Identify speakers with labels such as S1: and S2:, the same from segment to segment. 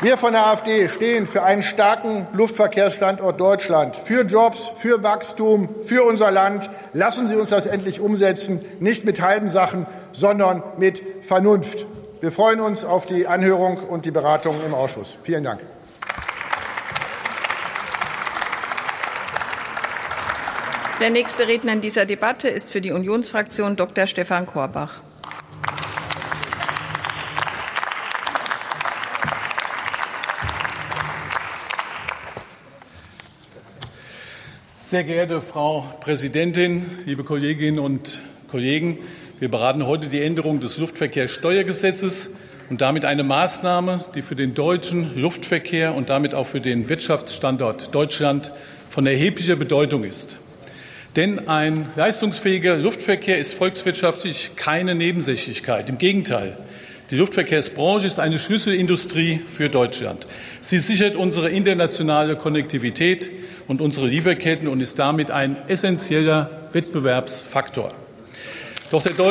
S1: Wir von der AfD stehen für einen starken Luftverkehrsstandort Deutschland, für Jobs, für Wachstum, für unser Land. Lassen Sie uns das endlich umsetzen, nicht mit halben Sachen, sondern mit Vernunft. Wir freuen uns auf die Anhörung und die Beratung im Ausschuss. Vielen Dank.
S2: Der nächste Redner in dieser Debatte ist für die Unionsfraktion Dr. Stefan Korbach.
S3: Sehr geehrte Frau Präsidentin, liebe Kolleginnen und Kollegen! Wir beraten heute die Änderung des Luftverkehrssteuergesetzes und damit eine Maßnahme, die für den deutschen Luftverkehr und damit auch für den Wirtschaftsstandort Deutschland von erheblicher Bedeutung ist. Denn ein leistungsfähiger Luftverkehr ist volkswirtschaftlich keine Nebensächlichkeit. Im Gegenteil. Die Luftverkehrsbranche ist eine Schlüsselindustrie für Deutschland. Sie sichert unsere internationale Konnektivität und unsere Lieferketten und ist damit ein essentieller Wettbewerbsfaktor. Doch der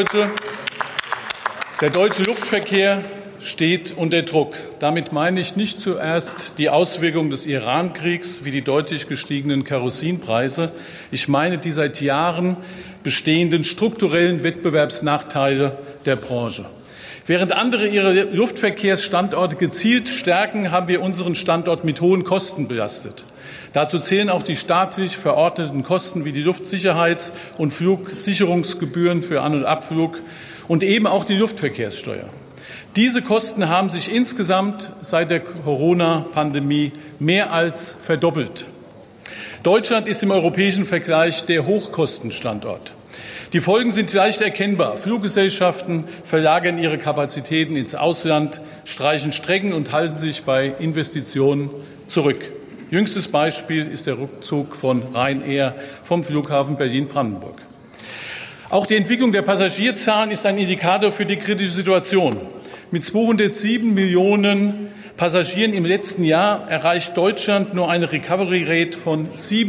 S3: deutsche Luftverkehr steht unter Druck. Damit meine ich nicht zuerst die Auswirkungen des Iran-Kriegs wie die deutlich gestiegenen Kerosinpreise. Ich meine die seit Jahren bestehenden strukturellen Wettbewerbsnachteile der Branche. Während andere ihre Luftverkehrsstandorte gezielt stärken, haben wir unseren Standort mit hohen Kosten belastet. Dazu zählen auch die staatlich verordneten Kosten wie die Luftsicherheits- und Flugsicherungsgebühren für An- und Abflug und eben auch die Luftverkehrssteuer. Diese Kosten haben sich insgesamt seit der Corona-Pandemie mehr als verdoppelt. Deutschland ist im europäischen Vergleich der Hochkostenstandort. Die Folgen sind leicht erkennbar. Fluggesellschaften verlagern ihre Kapazitäten ins Ausland, streichen Strecken und halten sich bei Investitionen zurück. Jüngstes Beispiel ist der Rückzug von Ryanair vom Flughafen Berlin-Brandenburg. Auch die Entwicklung der Passagierzahlen ist ein Indikator für die kritische Situation. Mit 207 Millionen Passagieren im letzten Jahr erreicht Deutschland nur eine Recovery Rate von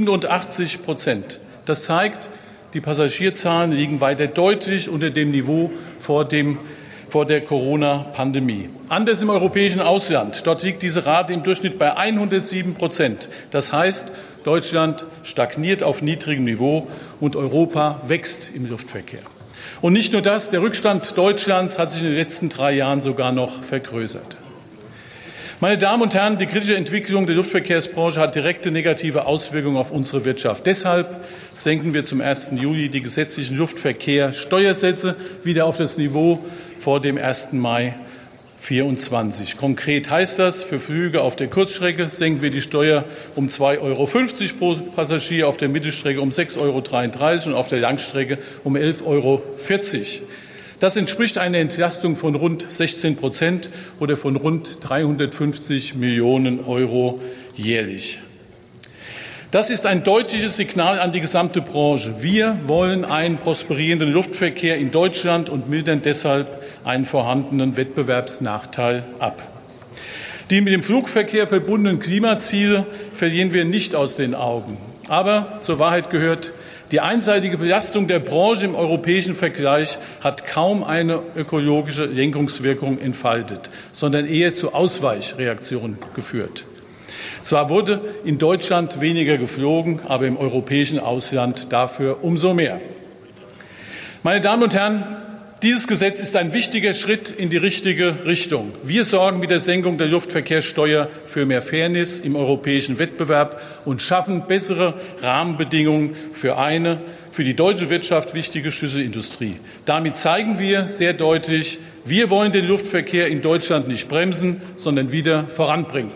S3: 87%. Das zeigt, die Passagierzahlen liegen weiter deutlich unter dem Niveau vor der Corona-Pandemie. Anders im europäischen Ausland. Dort liegt diese Rate im Durchschnitt bei 107%. Das heißt, Deutschland stagniert auf niedrigem Niveau und Europa wächst im Luftverkehr. Und nicht nur das, der Rückstand Deutschlands hat sich in den letzten 3 Jahren sogar noch vergrößert. Meine Damen und Herren, die kritische Entwicklung der Luftverkehrsbranche hat direkte negative Auswirkungen auf unsere Wirtschaft. Deshalb senken wir zum 1. Juli die gesetzlichen Luftverkehrssteuersätze wieder auf das Niveau vor dem 1. Mai 2024. Konkret heißt das, für Flüge auf der Kurzstrecke senken wir die Steuer um 2,50 € pro Passagier, auf der Mittelstrecke um 6,33 € und auf der Langstrecke um 11,40 €. Das entspricht einer Entlastung von rund 16% oder von rund 350 Millionen € jährlich. Das ist ein deutliches Signal an die gesamte Branche. Wir wollen einen prosperierenden Luftverkehr in Deutschland und mildern deshalb einen vorhandenen Wettbewerbsnachteil ab. Die mit dem Flugverkehr verbundenen Klimaziele verlieren wir nicht aus den Augen. Aber zur Wahrheit gehört, die einseitige Belastung der Branche im europäischen Vergleich hat kaum eine ökologische Lenkungswirkung entfaltet, sondern eher zu Ausweichreaktionen geführt. Zwar wurde in Deutschland weniger geflogen, aber im europäischen Ausland dafür umso mehr. Meine Damen und Herren, dieses Gesetz ist ein wichtiger Schritt in die richtige Richtung. Wir sorgen mit der Senkung der Luftverkehrssteuer für mehr Fairness im europäischen Wettbewerb und schaffen bessere Rahmenbedingungen für eine für die deutsche Wirtschaft wichtige Schlüsselindustrie. Damit zeigen wir sehr deutlich, wir wollen den Luftverkehr in Deutschland nicht bremsen, sondern wieder voranbringen.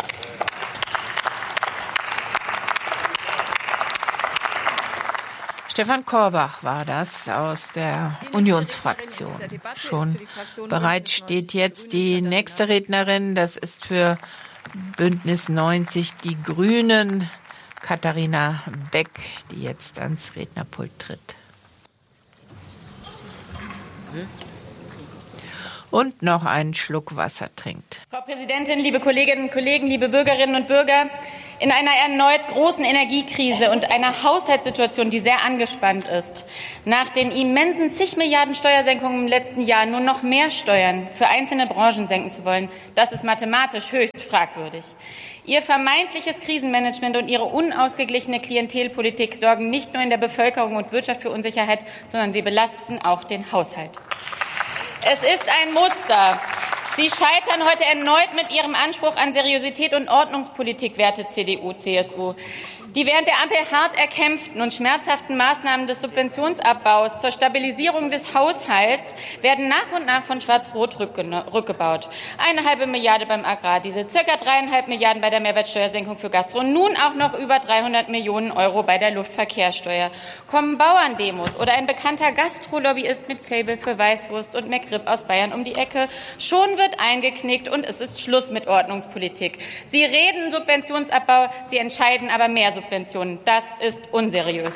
S4: Stefan Korbach war das aus der Unionsfraktion. Schon bereit steht jetzt die nächste Rednerin. Das ist für Bündnis 90 die Grünen, Katharina Beck, die jetzt ans Rednerpult tritt. und noch einen Schluck Wasser trinkt.
S5: Frau Präsidentin, liebe Kolleginnen und Kollegen, liebe Bürgerinnen und Bürger! In einer erneut großen Energiekrise und einer Haushaltssituation, die sehr angespannt ist, nach den immensen zig Milliarden Steuersenkungen im letzten Jahr nur noch mehr Steuern für einzelne Branchen senken zu wollen, das ist mathematisch höchst fragwürdig. Ihr vermeintliches Krisenmanagement und Ihre unausgeglichene Klientelpolitik sorgen nicht nur in der Bevölkerung und Wirtschaft für Unsicherheit, sondern sie belasten auch den Haushalt. Es ist ein Muster. Sie scheitern heute erneut mit Ihrem Anspruch an Seriosität und Ordnungspolitik, werte CDU, CSU. Die während der Ampel hart erkämpften und schmerzhaften Maßnahmen des Subventionsabbaus zur Stabilisierung des Haushalts werden nach und nach von Schwarz-Rot rückgebaut. 1,5 Milliarden beim Agrardiesel, ca. 3,5 Milliarden bei der Mehrwertsteuersenkung für Gastro und nun auch noch über 300 Millionen Euro bei der Luftverkehrssteuer. Kommen Bauerndemos oder ein bekannter Gastrolobbyist mit Faible für Weißwurst und McRib aus Bayern um die Ecke, schon wird eingeknickt und es ist Schluss mit Ordnungspolitik. Sie reden Subventionsabbau, Sie entscheiden aber mehr Subventionen. Das ist unseriös.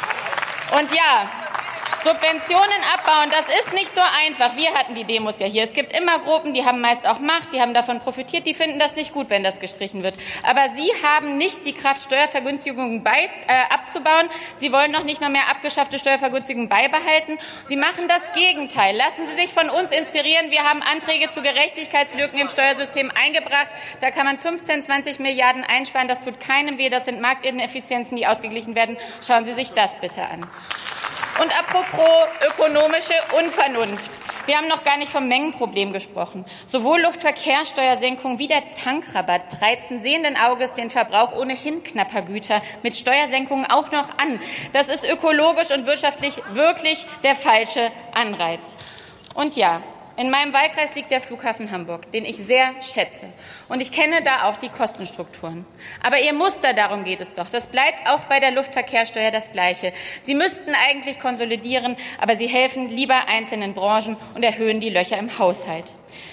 S5: Und ja, Subventionen abbauen, das ist nicht so einfach. Wir hatten die Demos ja hier. Es gibt immer Gruppen, die haben meist auch Macht, die haben davon profitiert, die finden das nicht gut, wenn das gestrichen wird. Aber Sie haben nicht die Kraft, Steuervergünstigungen abzubauen. Sie wollen noch nicht mal mehr abgeschaffte Steuervergünstigungen beibehalten. Sie machen das Gegenteil. Lassen Sie sich von uns inspirieren. Wir haben Anträge zu Gerechtigkeitslücken im Steuersystem eingebracht. Da kann man 15, 20 Milliarden einsparen. Das tut keinem weh. Das sind Marktineffizienzen, die ausgeglichen werden. Schauen Sie sich das bitte an. Und apropos ökonomische Unvernunft. Wir haben noch gar nicht vom Mengenproblem gesprochen. Sowohl Luftverkehrssteuersenkung wie der Tankrabatt reizen sehenden Auges den Verbrauch ohnehin knapper Güter mit Steuersenkungen auch noch an. Das ist ökologisch und wirtschaftlich wirklich der falsche Anreiz. Und ja, in meinem Wahlkreis liegt der Flughafen Hamburg, den ich sehr schätze. Und ich kenne da auch die Kostenstrukturen. Aber Ihr Muster, darum geht es doch. Das bleibt auch bei der Luftverkehrssteuer das Gleiche. Sie müssten eigentlich konsolidieren, aber Sie helfen lieber einzelnen Branchen und erhöhen die Löcher im Haushalt.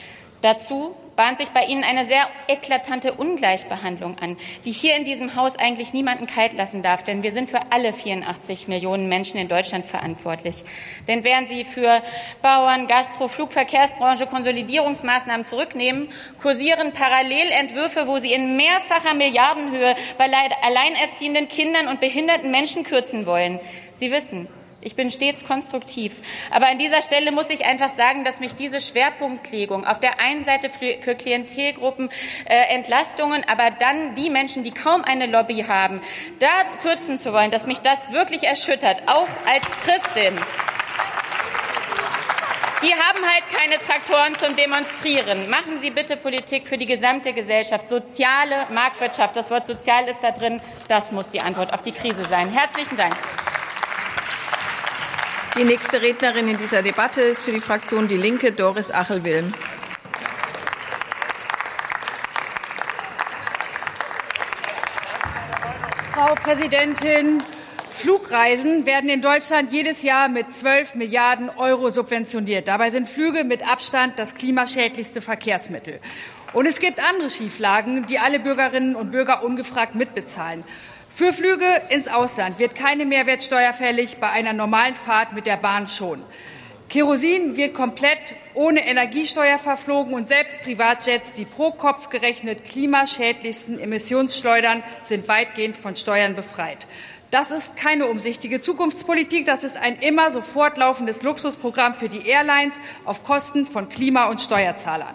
S5: Dazu bahnt sich bei Ihnen eine sehr eklatante Ungleichbehandlung an, die hier in diesem Haus eigentlich niemanden kalt lassen darf, denn wir sind für alle 84 Millionen Menschen in Deutschland verantwortlich. Denn während Sie für Bauern, Gastro, Flugverkehrsbranche Konsolidierungsmaßnahmen zurücknehmen, kursieren parallel Entwürfe, wo Sie in mehrfacher Milliardenhöhe bei alleinerziehenden Kindern und behinderten Menschen kürzen wollen. Sie wissen, ich bin stets konstruktiv. Aber an dieser Stelle muss ich einfach sagen, dass mich diese Schwerpunktlegung auf der einen Seite für Klientelgruppen Entlastungen, aber dann die Menschen, die kaum eine Lobby haben, da kürzen zu wollen, dass mich das wirklich erschüttert, auch als Christin. Die haben halt keine Traktoren zum Demonstrieren. Machen Sie bitte Politik für die gesamte Gesellschaft. Soziale Marktwirtschaft, das Wort sozial ist da drin, das muss die Antwort auf die Krise sein. Herzlichen Dank.
S2: Die nächste Rednerin in dieser Debatte ist für die Fraktion Die Linke Doris Achel-Wilm.
S6: Frau Präsidentin, Flugreisen werden in Deutschland jedes Jahr mit 12 Milliarden Euro subventioniert. Dabei sind Flüge mit Abstand das klimaschädlichste Verkehrsmittel. Und es gibt andere Schieflagen, die alle Bürgerinnen und Bürger ungefragt mitbezahlen. Für Flüge ins Ausland wird keine Mehrwertsteuer fällig, bei einer normalen Fahrt mit der Bahn schon. Kerosin wird komplett ohne Energiesteuer verflogen und selbst Privatjets, die pro Kopf gerechnet klimaschädlichsten Emissionsschleudern, sind weitgehend von Steuern befreit. Das ist keine umsichtige Zukunftspolitik, das ist ein immer so fortlaufendes Luxusprogramm für die Airlines auf Kosten von Klima- und Steuerzahlern.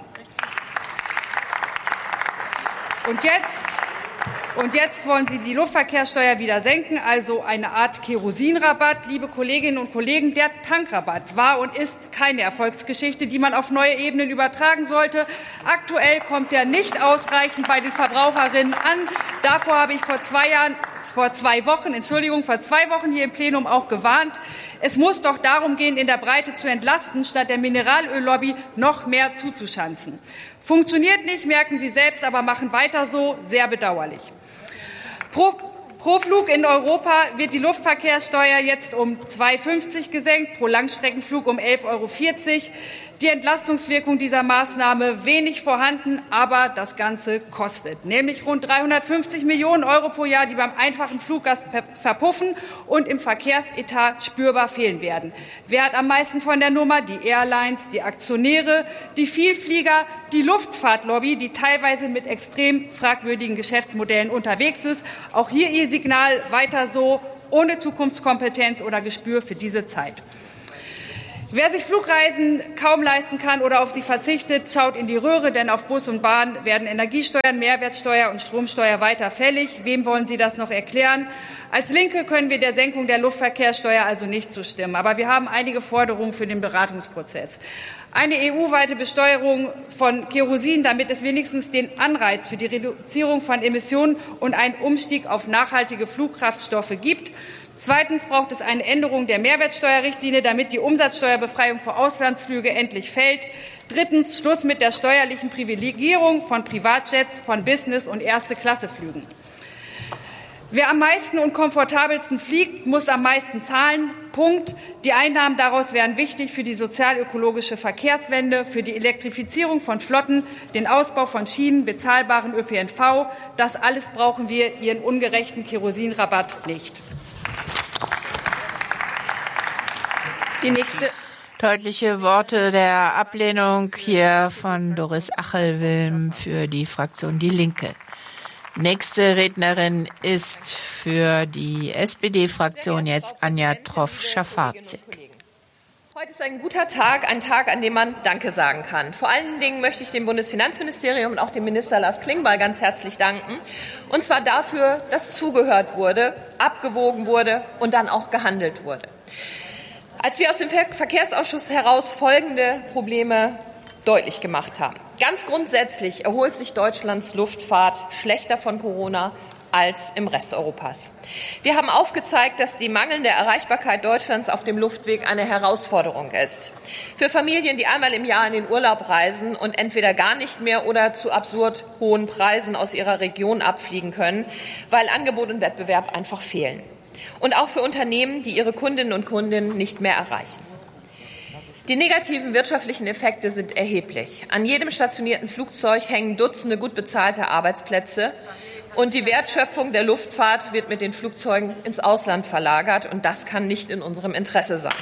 S6: Und jetzt wollen Sie die Luftverkehrssteuer wieder senken, also eine Art Kerosinrabatt. Liebe Kolleginnen und Kollegen, der Tankrabatt war und ist keine Erfolgsgeschichte, die man auf neue Ebenen übertragen sollte. Aktuell kommt er nicht ausreichend bei den Verbraucherinnen an. Davor habe ich vor zwei Wochen hier im Plenum auch gewarnt. Es muss doch darum gehen, in der Breite zu entlasten, statt der Mineralöllobby noch mehr zuzuschanzen. Funktioniert nicht, merken Sie selbst, aber machen weiter so. Sehr bedauerlich. Pro Flug in Europa wird die Luftverkehrssteuer jetzt um 2,50 € gesenkt, pro Langstreckenflug um 11,40 €. Die Entlastungswirkung dieser Maßnahme wenig vorhanden, aber das Ganze kostet, nämlich rund 350 Millionen € pro Jahr, die beim einfachen Fluggast verpuffen und im Verkehrsetat spürbar fehlen werden. Wer hat am meisten von der Nummer? Die Airlines, die Aktionäre, die Vielflieger, die Luftfahrtlobby, die teilweise mit extrem fragwürdigen Geschäftsmodellen unterwegs ist. Auch hier Ihr Signal: weiter so, ohne Zukunftskompetenz oder Gespür für diese Zeit. Wer sich Flugreisen kaum leisten kann oder auf sie verzichtet, schaut in die Röhre, denn auf Bus und Bahn werden Energiesteuern, Mehrwertsteuer und Stromsteuer weiter fällig. Wem wollen Sie das noch erklären? Als Linke können wir der Senkung der Luftverkehrssteuer also nicht zustimmen. Aber wir haben einige Forderungen für den Beratungsprozess. Eine EU-weite Besteuerung von Kerosin, damit es wenigstens den Anreiz für die Reduzierung von Emissionen und einen Umstieg auf nachhaltige Flugkraftstoffe gibt. Zweitens braucht es eine Änderung der Mehrwertsteuerrichtlinie, damit die Umsatzsteuerbefreiung für Auslandsflüge endlich fällt. Drittens Schluss mit der steuerlichen Privilegierung von Privatjets, von Business- und Erste-Klasse-Flügen. Wer am meisten und komfortabelsten fliegt, muss am meisten zahlen. Punkt. Die Einnahmen daraus wären wichtig für die sozial-ökologische Verkehrswende, für die Elektrifizierung von Flotten, den Ausbau von Schienen, bezahlbaren ÖPNV. Das alles brauchen wir, Ihren ungerechten Kerosinrabatt nicht.
S2: Die nächste.
S4: Deutliche Worte der Ablehnung hier von Doris Achelwilm für die Fraktion Die Linke. Nächste Rednerin ist für die SPD-Fraktion jetzt Anja Troff-Schafazik.
S7: Heute ist ein guter Tag, ein Tag, an dem man Danke sagen kann. Vor allen Dingen möchte ich dem Bundesfinanzministerium und auch dem Minister Lars Klingbeil ganz herzlich danken. Und zwar dafür, dass zugehört wurde, abgewogen wurde und dann auch gehandelt wurde. Als wir aus dem Verkehrsausschuss heraus folgende Probleme deutlich gemacht haben. Ganz grundsätzlich erholt sich Deutschlands Luftfahrt schlechter von Corona als im Rest Europas. Wir haben aufgezeigt, dass die mangelnde Erreichbarkeit Deutschlands auf dem Luftweg eine Herausforderung ist. Für Familien, die einmal im Jahr in den Urlaub reisen und entweder gar nicht mehr oder zu absurd hohen Preisen aus ihrer Region abfliegen können, weil Angebot und Wettbewerb einfach fehlen. Und auch für Unternehmen, die ihre Kundinnen und Kunden nicht mehr erreichen. Die negativen wirtschaftlichen Effekte sind erheblich. An jedem stationierten Flugzeug hängen Dutzende gut bezahlte Arbeitsplätze. Und die Wertschöpfung der Luftfahrt wird mit den Flugzeugen ins Ausland verlagert. Und das kann nicht in unserem Interesse sein.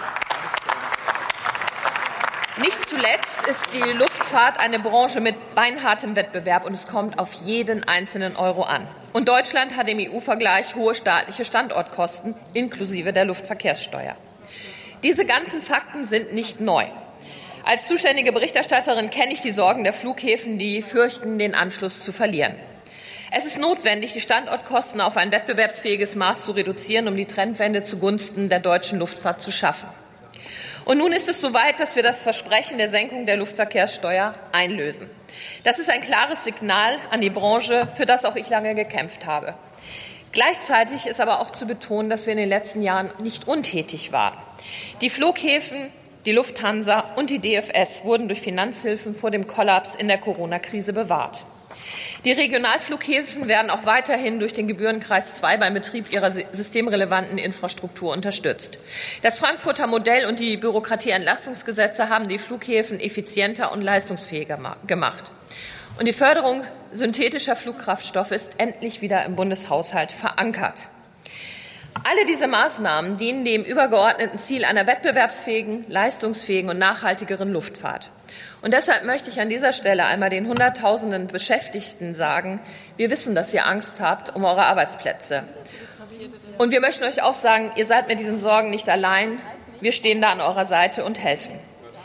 S7: Nicht zuletzt ist die Luftfahrt eine Branche mit beinhartem Wettbewerb, und es kommt auf jeden einzelnen Euro an. Und Deutschland hat im EU-Vergleich hohe staatliche Standortkosten inklusive der Luftverkehrssteuer. Diese ganzen Fakten sind nicht neu. Als zuständige Berichterstatterin kenne ich die Sorgen der Flughäfen, die fürchten, den Anschluss zu verlieren. Es ist notwendig, die Standortkosten auf ein wettbewerbsfähiges Maß zu reduzieren, um die Trendwende zugunsten der deutschen Luftfahrt zu schaffen. Und nun ist es soweit, dass wir das Versprechen der Senkung der Luftverkehrssteuer einlösen. Das ist ein klares Signal an die Branche, für das auch ich lange gekämpft habe. Gleichzeitig ist aber auch zu betonen, dass wir in den letzten Jahren nicht untätig waren. Die Flughäfen, die Lufthansa und die DFS wurden durch Finanzhilfen vor dem Kollaps in der Corona-Krise bewahrt. Die Regionalflughäfen werden auch weiterhin durch den Gebührenkreis 2 beim Betrieb ihrer systemrelevanten Infrastruktur unterstützt. Das Frankfurter Modell und die Bürokratieentlastungsgesetze haben die Flughäfen effizienter und leistungsfähiger gemacht. Und die Förderung synthetischer Flugkraftstoffe ist endlich wieder im Bundeshaushalt verankert. Alle diese Maßnahmen dienen dem übergeordneten Ziel einer wettbewerbsfähigen, leistungsfähigen und nachhaltigeren Luftfahrt. Und deshalb möchte ich an dieser Stelle einmal den Hunderttausenden Beschäftigten sagen, wir wissen, dass ihr Angst habt um eure Arbeitsplätze. Und wir möchten euch auch sagen, ihr seid mit diesen Sorgen nicht allein. Wir stehen da an eurer Seite und helfen.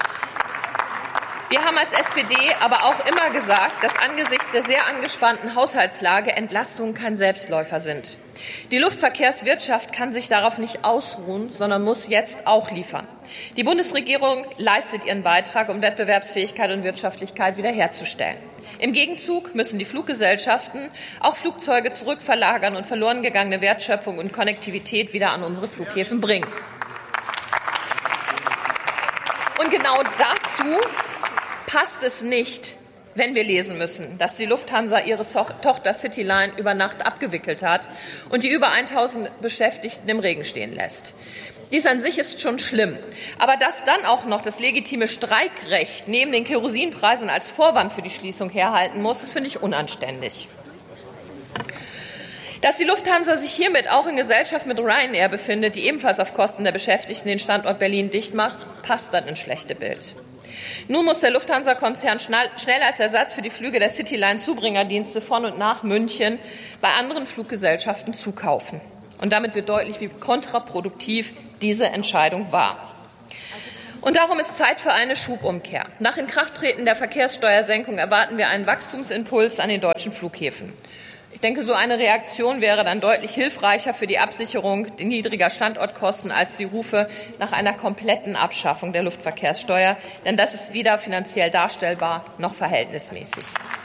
S7: Wir haben als SPD aber auch immer gesagt, dass angesichts der sehr angespannten Haushaltslage Entlastungen kein Selbstläufer sind. Die Luftverkehrswirtschaft kann sich darauf nicht ausruhen, sondern muss jetzt auch liefern. Die Bundesregierung leistet ihren Beitrag, um Wettbewerbsfähigkeit und Wirtschaftlichkeit wiederherzustellen. Im Gegenzug müssen die Fluggesellschaften auch Flugzeuge zurückverlagern und verloren gegangene Wertschöpfung und Konnektivität wieder an unsere Flughäfen bringen. Und genau dazu passt es nicht, wenn wir lesen müssen, dass die Lufthansa ihre Tochter Cityline über Nacht abgewickelt hat und die über 1000 Beschäftigten im Regen stehen lässt. Dies an sich ist schon schlimm. Aber dass dann auch noch das legitime Streikrecht neben den Kerosinpreisen als Vorwand für die Schließung herhalten muss, das finde ich unanständig. Dass die Lufthansa sich hiermit auch in Gesellschaft mit Ryanair befindet, die ebenfalls auf Kosten der Beschäftigten den Standort Berlin dicht macht, passt dann ins schlechte Bild. Nun muss der Lufthansa-Konzern schnell als Ersatz für die Flüge der Cityline Zubringerdienste von und nach München bei anderen Fluggesellschaften zukaufen. Und damit wird deutlich, wie kontraproduktiv diese Entscheidung war. Und darum ist Zeit für eine Schubumkehr. Nach Inkrafttreten der Verkehrssteuersenkung erwarten wir einen Wachstumsimpuls an den deutschen Flughäfen. Ich denke, so eine Reaktion wäre dann deutlich hilfreicher für die Absicherung niedriger Standortkosten als die Rufe nach einer kompletten Abschaffung der Luftverkehrssteuer. Denn das ist weder finanziell darstellbar noch verhältnismäßig.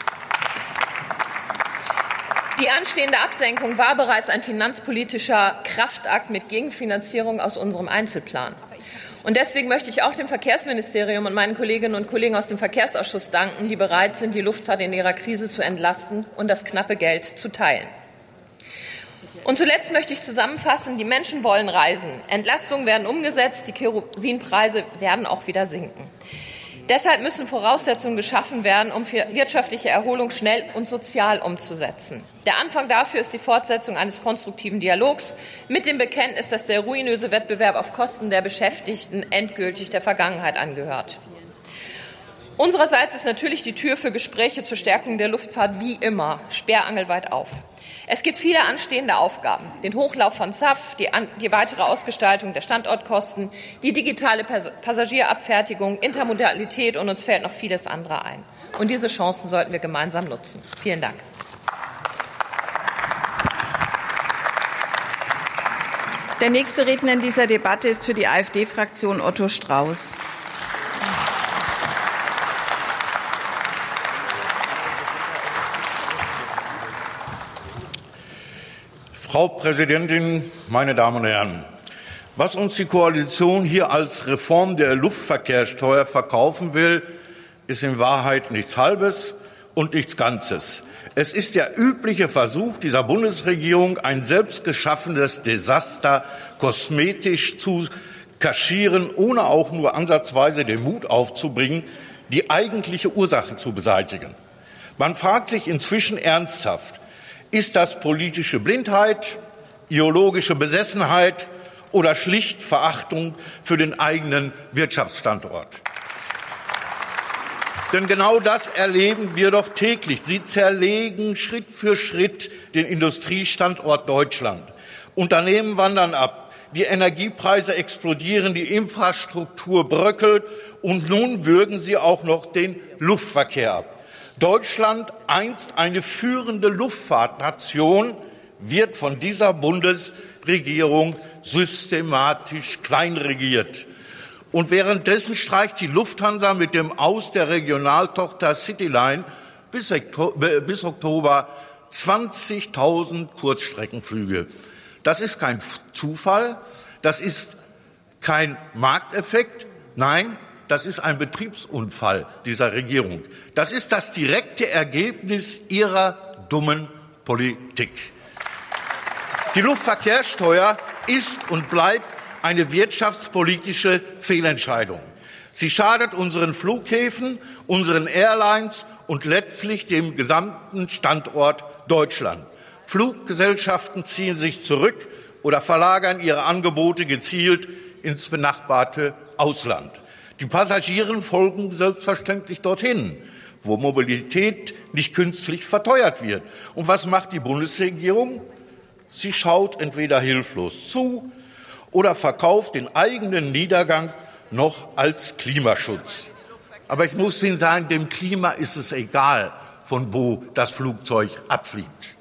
S7: Die anstehende Absenkung war bereits ein finanzpolitischer Kraftakt mit Gegenfinanzierung aus unserem Einzelplan. Und deswegen möchte ich auch dem Verkehrsministerium und meinen Kolleginnen und Kollegen aus dem Verkehrsausschuss danken, die bereit sind, die Luftfahrt in ihrer Krise zu entlasten und das knappe Geld zu teilen. Und zuletzt möchte ich zusammenfassen, die Menschen wollen reisen. Entlastungen werden umgesetzt, die Kerosinpreise werden auch wieder sinken. Deshalb müssen Voraussetzungen geschaffen werden, um für wirtschaftliche Erholung schnell und sozial umzusetzen. Der Anfang dafür ist die Fortsetzung eines konstruktiven Dialogs mit dem Bekenntnis, dass der ruinöse Wettbewerb auf Kosten der Beschäftigten endgültig der Vergangenheit angehört. Unsererseits ist natürlich die Tür für Gespräche zur Stärkung der Luftfahrt wie immer sperrangelweit auf. Es gibt viele anstehende Aufgaben. Den Hochlauf von SAF, die weitere Ausgestaltung der Standortkosten, die digitale Passagierabfertigung, Intermodalität und uns fällt noch vieles andere ein. Und diese Chancen sollten wir gemeinsam nutzen. Vielen Dank.
S2: Der nächste Redner in dieser Debatte ist für die AfD-Fraktion Otto Strauß.
S8: Frau Präsidentin, meine Damen und Herren! Was uns die Koalition hier als Reform der Luftverkehrssteuer verkaufen will, ist in Wahrheit nichts Halbes und nichts Ganzes. Es ist der übliche Versuch dieser Bundesregierung, ein selbstgeschaffenes Desaster kosmetisch zu kaschieren, ohne auch nur ansatzweise den Mut aufzubringen, die eigentliche Ursache zu beseitigen. Man fragt sich inzwischen ernsthaft, ist das politische Blindheit, ideologische Besessenheit oder schlicht Verachtung für den eigenen Wirtschaftsstandort? Denn genau das erleben wir doch täglich. Sie zerlegen Schritt für Schritt den Industriestandort Deutschland. Unternehmen wandern ab, die Energiepreise explodieren, die Infrastruktur bröckelt und nun würgen sie auch noch den Luftverkehr ab. Deutschland, einst eine führende Luftfahrtnation, wird von dieser Bundesregierung systematisch kleinregiert. Und währenddessen streicht die Lufthansa mit dem Aus der Regionaltochter Cityline bis Oktober 20.000 Kurzstreckenflüge. Das ist kein Zufall, das ist kein Markteffekt, nein, das ist ein Betriebsunfall dieser Regierung. Das ist das direkte Ergebnis ihrer dummen Politik. Die Luftverkehrssteuer ist und bleibt eine wirtschaftspolitische Fehlentscheidung. Sie schadet unseren Flughäfen, unseren Airlines und letztlich dem gesamten Standort Deutschland. Fluggesellschaften ziehen sich zurück oder verlagern ihre Angebote gezielt ins benachbarte Ausland. Die Passagiere folgen selbstverständlich dorthin, wo Mobilität nicht künstlich verteuert wird. Und was macht die Bundesregierung? Sie schaut entweder hilflos zu oder verkauft den eigenen Niedergang noch als Klimaschutz. Aber ich muss Ihnen sagen, dem Klima ist es egal, von wo das Flugzeug abfliegt.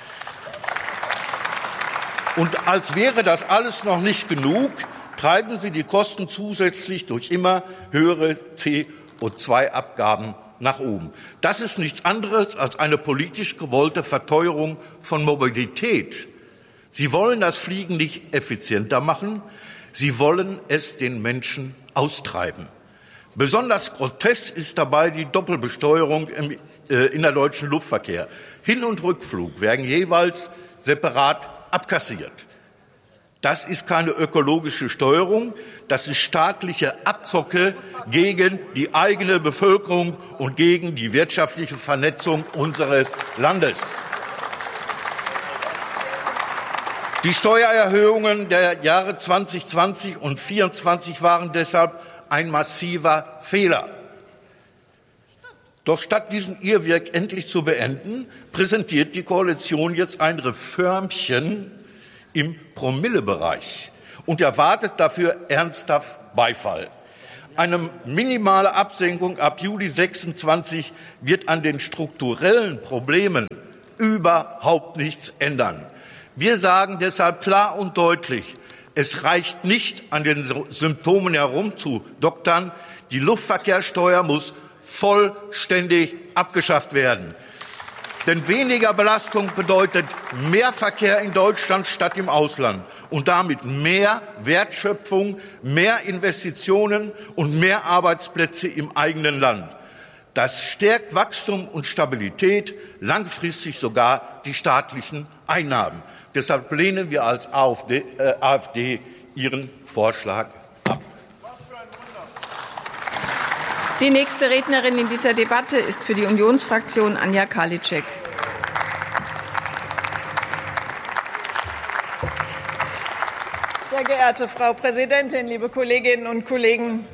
S8: Und als wäre das alles noch nicht genug, treiben Sie die Kosten zusätzlich durch immer höhere CO2-Abgaben nach oben. Das ist nichts anderes als eine politisch gewollte Verteuerung von Mobilität. Sie wollen das Fliegen nicht effizienter machen, Sie wollen es den Menschen austreiben. Besonders grotesk ist dabei die Doppelbesteuerung im innerdeutschen Luftverkehr. Hin- und Rückflug werden jeweils separat abkassiert. Das ist keine ökologische Steuerung, das ist staatliche Abzocke gegen die eigene Bevölkerung und gegen die wirtschaftliche Vernetzung unseres Landes. Die Steuererhöhungen der Jahre 2020 und 2024 waren deshalb ein massiver Fehler. Doch statt diesen Irrweg endlich zu beenden, präsentiert die Koalition jetzt ein Reformchen im Promillebereich und erwartet dafür ernsthaft Beifall. Eine minimale Absenkung ab Juli 26 wird an den strukturellen Problemen überhaupt nichts ändern. Wir sagen deshalb klar und deutlich, es reicht nicht, an den Symptomen herumzudoktern. Die Luftverkehrssteuer muss vollständig abgeschafft werden. Denn weniger Belastung bedeutet mehr Verkehr in Deutschland statt im Ausland und damit mehr Wertschöpfung, mehr Investitionen und mehr Arbeitsplätze im eigenen Land. Das stärkt Wachstum und Stabilität, langfristig sogar die staatlichen Einnahmen. Deshalb lehnen wir als AfD Ihren Vorschlag ab.
S2: Die nächste Rednerin in dieser Debatte ist für die Unionsfraktion Anja Karliczek.
S9: Sehr geehrte Frau Präsidentin, liebe Kolleginnen und Kollegen!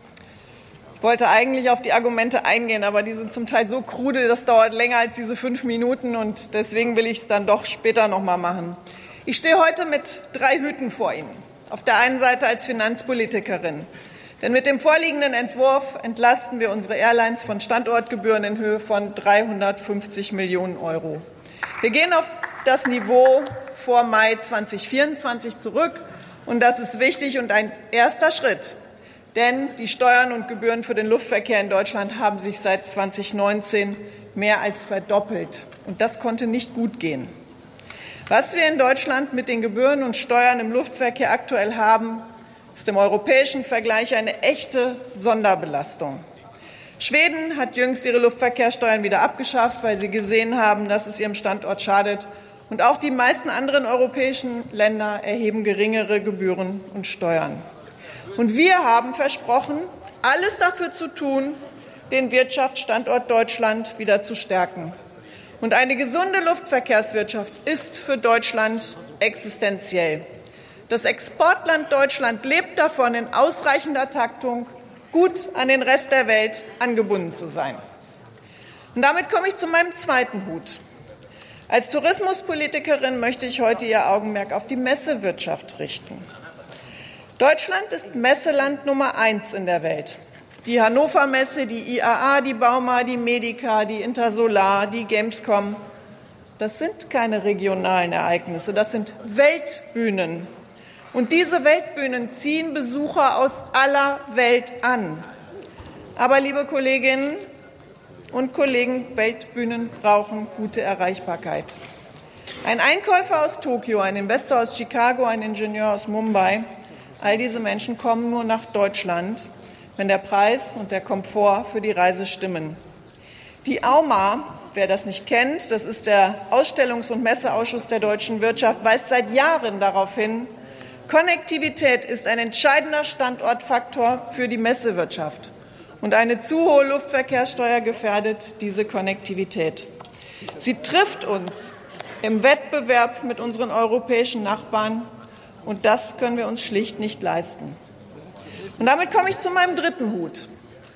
S9: Ich wollte eigentlich auf die Argumente eingehen, aber die sind zum Teil so krude, das dauert länger als diese 5 Minuten und deswegen will ich es dann doch später noch mal machen. Ich stehe heute mit 3 Hüten vor Ihnen. Auf der einen Seite als Finanzpolitikerin. Denn mit dem vorliegenden Entwurf entlasten wir unsere Airlines von Standortgebühren in Höhe von 350 Millionen Euro. Wir gehen auf das Niveau vor Mai 2024 zurück. Und das ist wichtig und ein erster Schritt. Denn die Steuern und Gebühren für den Luftverkehr in Deutschland haben sich seit 2019 mehr als verdoppelt. Und das konnte nicht gut gehen. Was wir in Deutschland mit den Gebühren und Steuern im Luftverkehr aktuell haben, ist im europäischen Vergleich eine echte Sonderbelastung. Schweden hat jüngst ihre Luftverkehrssteuern wieder abgeschafft, weil sie gesehen haben, dass es ihrem Standort schadet. Und auch die meisten anderen europäischen Länder erheben geringere Gebühren und Steuern. Und wir haben versprochen, alles dafür zu tun, den Wirtschaftsstandort Deutschland wieder zu stärken. Und eine gesunde Luftverkehrswirtschaft ist für Deutschland existenziell. Das Exportland Deutschland lebt davon, in ausreichender Taktung gut an den Rest der Welt angebunden zu sein. Und damit komme ich zu meinem zweiten Hut. Als Tourismuspolitikerin möchte ich heute Ihr Augenmerk auf die Messewirtschaft richten. Deutschland ist Messeland Nummer 1 in der Welt. Die Hannover Messe, die IAA, die Bauma, die Medica, die Intersolar, die Gamescom. Das sind keine regionalen Ereignisse, das sind Weltbühnen. Und diese Weltbühnen ziehen Besucher aus aller Welt an. Aber, liebe Kolleginnen und Kollegen, Weltbühnen brauchen gute Erreichbarkeit. Ein Einkäufer aus Tokio, ein Investor aus Chicago, ein Ingenieur aus Mumbai, all diese Menschen kommen nur nach Deutschland, wenn der Preis und der Komfort für die Reise stimmen. Die AUMA, wer das nicht kennt, das ist der Ausstellungs- und Messeausschuss der deutschen Wirtschaft, weist seit Jahren darauf hin, Konnektivität ist ein entscheidender Standortfaktor für die Messewirtschaft. Und eine zu hohe Luftverkehrssteuer gefährdet diese Konnektivität. Sie trifft uns im Wettbewerb mit unseren europäischen Nachbarn. Und das können wir uns schlicht nicht leisten. Und damit komme ich zu meinem dritten Hut.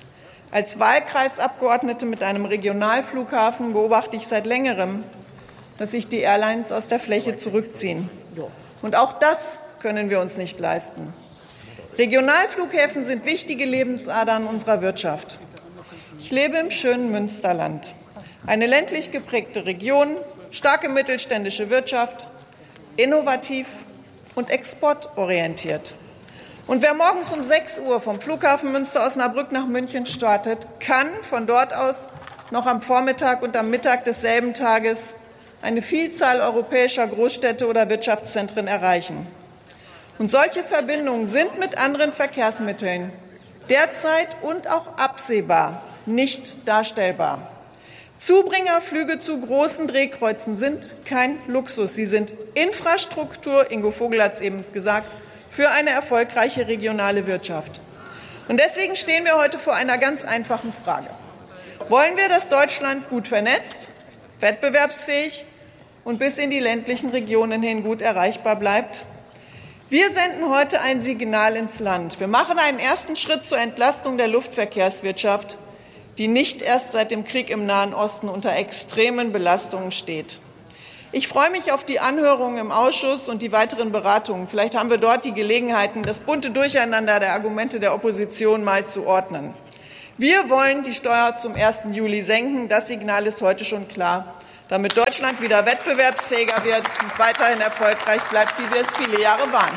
S9: Als Wahlkreisabgeordnete mit einem Regionalflughafen beobachte ich seit längerem, dass sich die Airlines aus der Fläche zurückziehen. Und auch das können wir uns nicht leisten. Regionalflughäfen sind wichtige Lebensadern unserer Wirtschaft. Ich lebe im schönen Münsterland. Eine ländlich geprägte Region, starke mittelständische Wirtschaft, innovativ und exportorientiert. Und wer morgens um 6 Uhr vom Flughafen Münster-Osnabrück nach München startet, kann von dort aus noch am Vormittag und am Mittag desselben Tages eine Vielzahl europäischer Großstädte oder Wirtschaftszentren erreichen. Und solche Verbindungen sind mit anderen Verkehrsmitteln derzeit und auch absehbar nicht darstellbar. Zubringerflüge zu großen Drehkreuzen sind kein Luxus. Sie sind Infrastruktur, Ingo Vogel hat es eben gesagt, für eine erfolgreiche regionale Wirtschaft. Und deswegen stehen wir heute vor einer ganz einfachen Frage. Wollen wir, dass Deutschland gut vernetzt, wettbewerbsfähig und bis in die ländlichen Regionen hin gut erreichbar bleibt? Wir senden heute ein Signal ins Land. Wir machen einen ersten Schritt zur Entlastung der Luftverkehrswirtschaft, die nicht erst seit dem Krieg im Nahen Osten unter extremen Belastungen steht. Ich freue mich auf die Anhörungen im Ausschuss und die weiteren Beratungen. Vielleicht haben wir dort die Gelegenheiten, das bunte Durcheinander der Argumente der Opposition mal zu ordnen. Wir wollen die Steuer zum 1. Juli senken. Das Signal ist heute schon klar, damit Deutschland wieder wettbewerbsfähiger wird und weiterhin erfolgreich bleibt, wie wir es viele Jahre waren.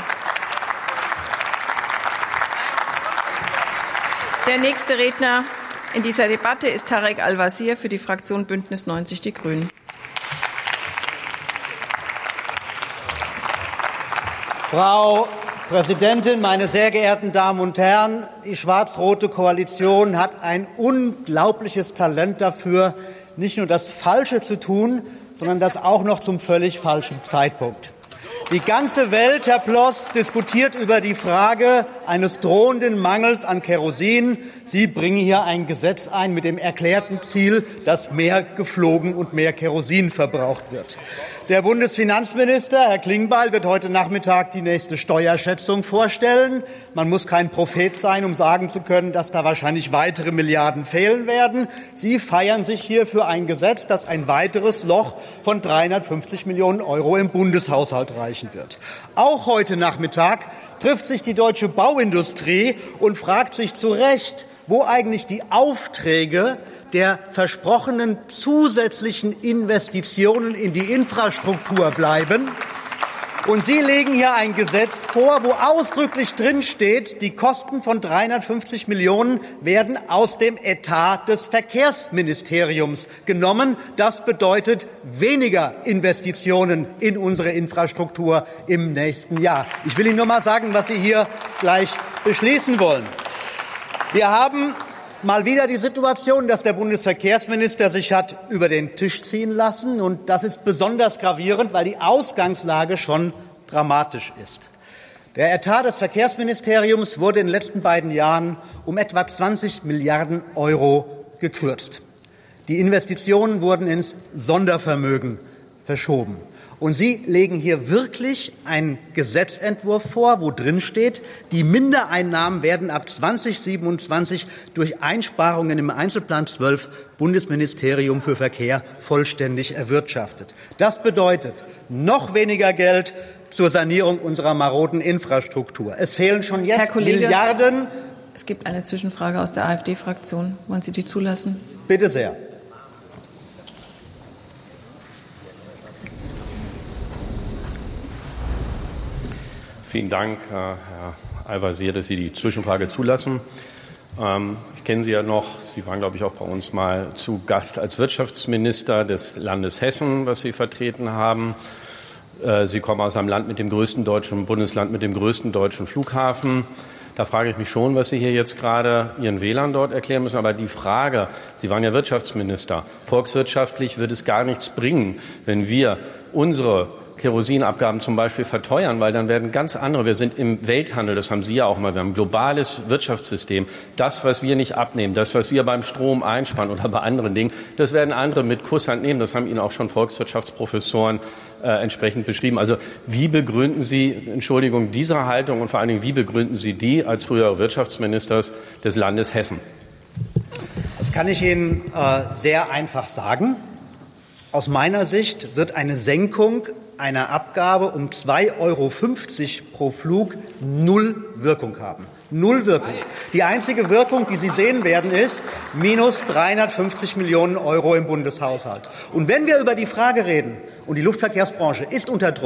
S2: Der nächste Redner in dieser Debatte ist Tarek Al-Wazir für die Fraktion Bündnis 90 Die Grünen.
S10: Frau Präsidentin, meine sehr geehrten Damen und Herren! Die schwarz-rote Koalition hat ein unglaubliches Talent dafür, nicht nur das Falsche zu tun, sondern das auch noch zum völlig falschen Zeitpunkt. Die ganze Welt, Herr Ploss, diskutiert über die Frage eines drohenden Mangels an Kerosin. Sie bringen hier ein Gesetz ein mit dem erklärten Ziel, dass mehr geflogen und mehr Kerosin verbraucht wird. Der Bundesfinanzminister, Herr Klingbeil, wird heute Nachmittag die nächste Steuerschätzung vorstellen. Man muss kein Prophet sein, um sagen zu können, dass da wahrscheinlich weitere Milliarden fehlen werden. Sie feiern sich hier für ein Gesetz, das ein weiteres Loch von 350 Millionen € im Bundeshaushalt reichen wird. Auch heute Nachmittag trifft sich die deutsche Bauindustrie und fragt sich zu Recht, wo eigentlich die Aufträge der versprochenen zusätzlichen Investitionen in die Infrastruktur bleiben. Und Sie legen hier ein Gesetz vor, wo ausdrücklich drin steht, die Kosten von 350 Millionen werden aus dem Etat des Verkehrsministeriums genommen. Das bedeutet weniger Investitionen in unsere Infrastruktur im nächsten Jahr. Ich will Ihnen nur mal sagen, was Sie hier gleich beschließen wollen. Wir haben mal wieder die Situation, dass der Bundesverkehrsminister sich hat über den Tisch ziehen lassen. Und das ist besonders gravierend, weil die Ausgangslage schon dramatisch ist. Der Etat des Verkehrsministeriums wurde in den letzten beiden Jahren um etwa 20 Milliarden € gekürzt. Die Investitionen wurden ins Sondervermögen verschoben. Und Sie legen hier wirklich einen Gesetzentwurf vor, wo drin steht, die Mindereinnahmen werden ab 2027 durch Einsparungen im Einzelplan 12 Bundesministerium für Verkehr vollständig erwirtschaftet. Das bedeutet noch weniger Geld zur Sanierung unserer maroden Infrastruktur. Es fehlen schon jetzt
S2: Herr Kollege,
S10: Milliarden.
S2: Es gibt eine Zwischenfrage aus der AfD-Fraktion. Wollen Sie die zulassen?
S10: Bitte sehr.
S11: Vielen Dank, Herr Al-Wazir, dass Sie die Zwischenfrage zulassen. Ich kenne Sie ja noch. Sie waren, glaube ich, auch bei uns mal zu Gast als Wirtschaftsminister des Landes Hessen, was Sie vertreten haben. Sie kommen aus einem Land mit dem größten deutschen Bundesland mit dem größten deutschen Flughafen. Da frage ich mich schon, was Sie hier jetzt gerade Ihren Wählern dort erklären müssen. Aber die Frage, Sie waren ja Wirtschaftsminister, volkswirtschaftlich wird es gar nichts bringen, wenn wir unsere Kerosinabgaben zum Beispiel verteuern, weil dann werden ganz andere, wir sind im Welthandel, das haben Sie ja auch mal, wir haben ein globales Wirtschaftssystem. Das, was wir nicht abnehmen, das, was wir beim Strom einsparen oder bei anderen Dingen, das werden andere mit Kusshand nehmen. Das haben Ihnen auch schon Volkswirtschaftsprofessoren entsprechend beschrieben. Also wie begründen Sie, Entschuldigung, diese Haltung und vor allen Dingen, wie begründen Sie die als früherer Wirtschaftsminister des Landes Hessen?
S10: Das kann ich Ihnen sehr einfach sagen. Aus meiner Sicht wird eine Senkung einer Abgabe um 2,50 € pro Flug null Wirkung haben. Null Wirkung. Die einzige Wirkung, die Sie sehen werden, ist minus 350 Millionen € im Bundeshaushalt. Und wenn wir über die Frage reden, und die Luftverkehrsbranche ist unter Druck,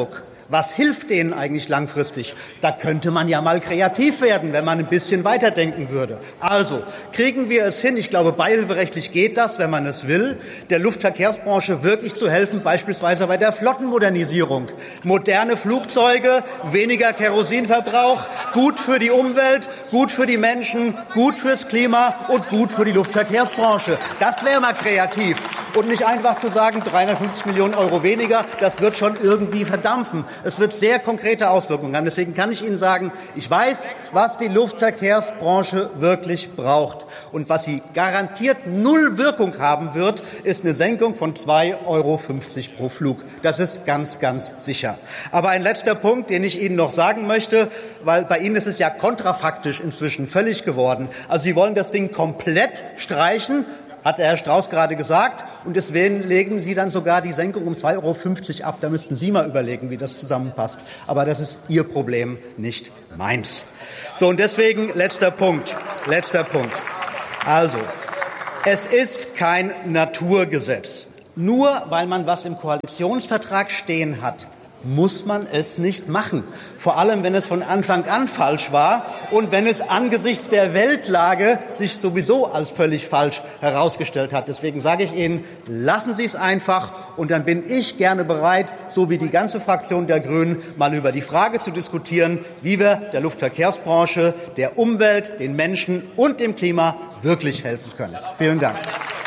S10: Was hilft denen eigentlich langfristig? Da könnte man ja mal kreativ werden, wenn man ein bisschen weiterdenken würde. Also, kriegen wir es hin, ich glaube, beihilferechtlich geht das, wenn man es will, der Luftverkehrsbranche wirklich zu helfen, beispielsweise bei der Flottenmodernisierung. Moderne Flugzeuge, weniger Kerosinverbrauch, gut für die Umwelt, gut für die Menschen, gut fürs Klima und gut für die Luftverkehrsbranche. Das wäre mal kreativ. Und nicht einfach zu sagen, 350 Millionen Euro weniger, das wird schon irgendwie verdampfen. Es wird sehr konkrete Auswirkungen haben. Deswegen kann ich Ihnen sagen, ich weiß, was die Luftverkehrsbranche wirklich braucht. Und was sie garantiert null Wirkung haben wird, ist eine Senkung von 2,50 Euro pro Flug. Das ist ganz, ganz sicher. Aber ein letzter Punkt, den ich Ihnen noch sagen möchte, weil bei Ihnen ist es ja kontrafaktisch inzwischen völlig geworden. Also Sie wollen das Ding komplett streichen, hat der Herr Strauß gerade gesagt, und deswegen legen Sie dann sogar die Senkung um 2,50 Euro ab. Da müssten Sie mal überlegen, wie das zusammenpasst. Aber das ist Ihr Problem, nicht meins. So, und deswegen letzter Punkt. Also, es ist kein Naturgesetz. Nur weil man was im Koalitionsvertrag stehen hat, muss man es nicht machen. Vor allem, wenn es von Anfang an falsch war und wenn es angesichts der Weltlage sich sowieso als völlig falsch herausgestellt hat. Deswegen sage ich Ihnen, lassen Sie es einfach, und dann bin ich gerne bereit, so wie die ganze Fraktion der Grünen, mal über die Frage zu diskutieren, wie wir der Luftverkehrsbranche, der Umwelt, den Menschen und dem Klima wirklich helfen können. Vielen Dank.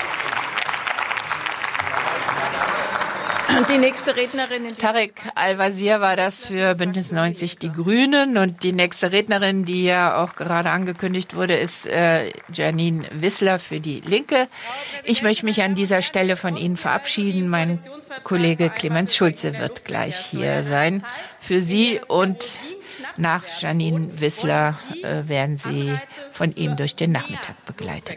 S2: Die nächste Rednerin.
S4: Tarek Al-Wazir war das für Bündnis 90 Die Grünen. Und die nächste Rednerin, die ja auch gerade angekündigt wurde, ist Janine Wissler für die Linke. Ich möchte mich an dieser Stelle von Ihnen verabschieden. Mein Kollege Clemens Schulze wird gleich hier sein für Sie. Und nach Janine Wissler werden Sie von ihm durch den Nachmittag begleitet.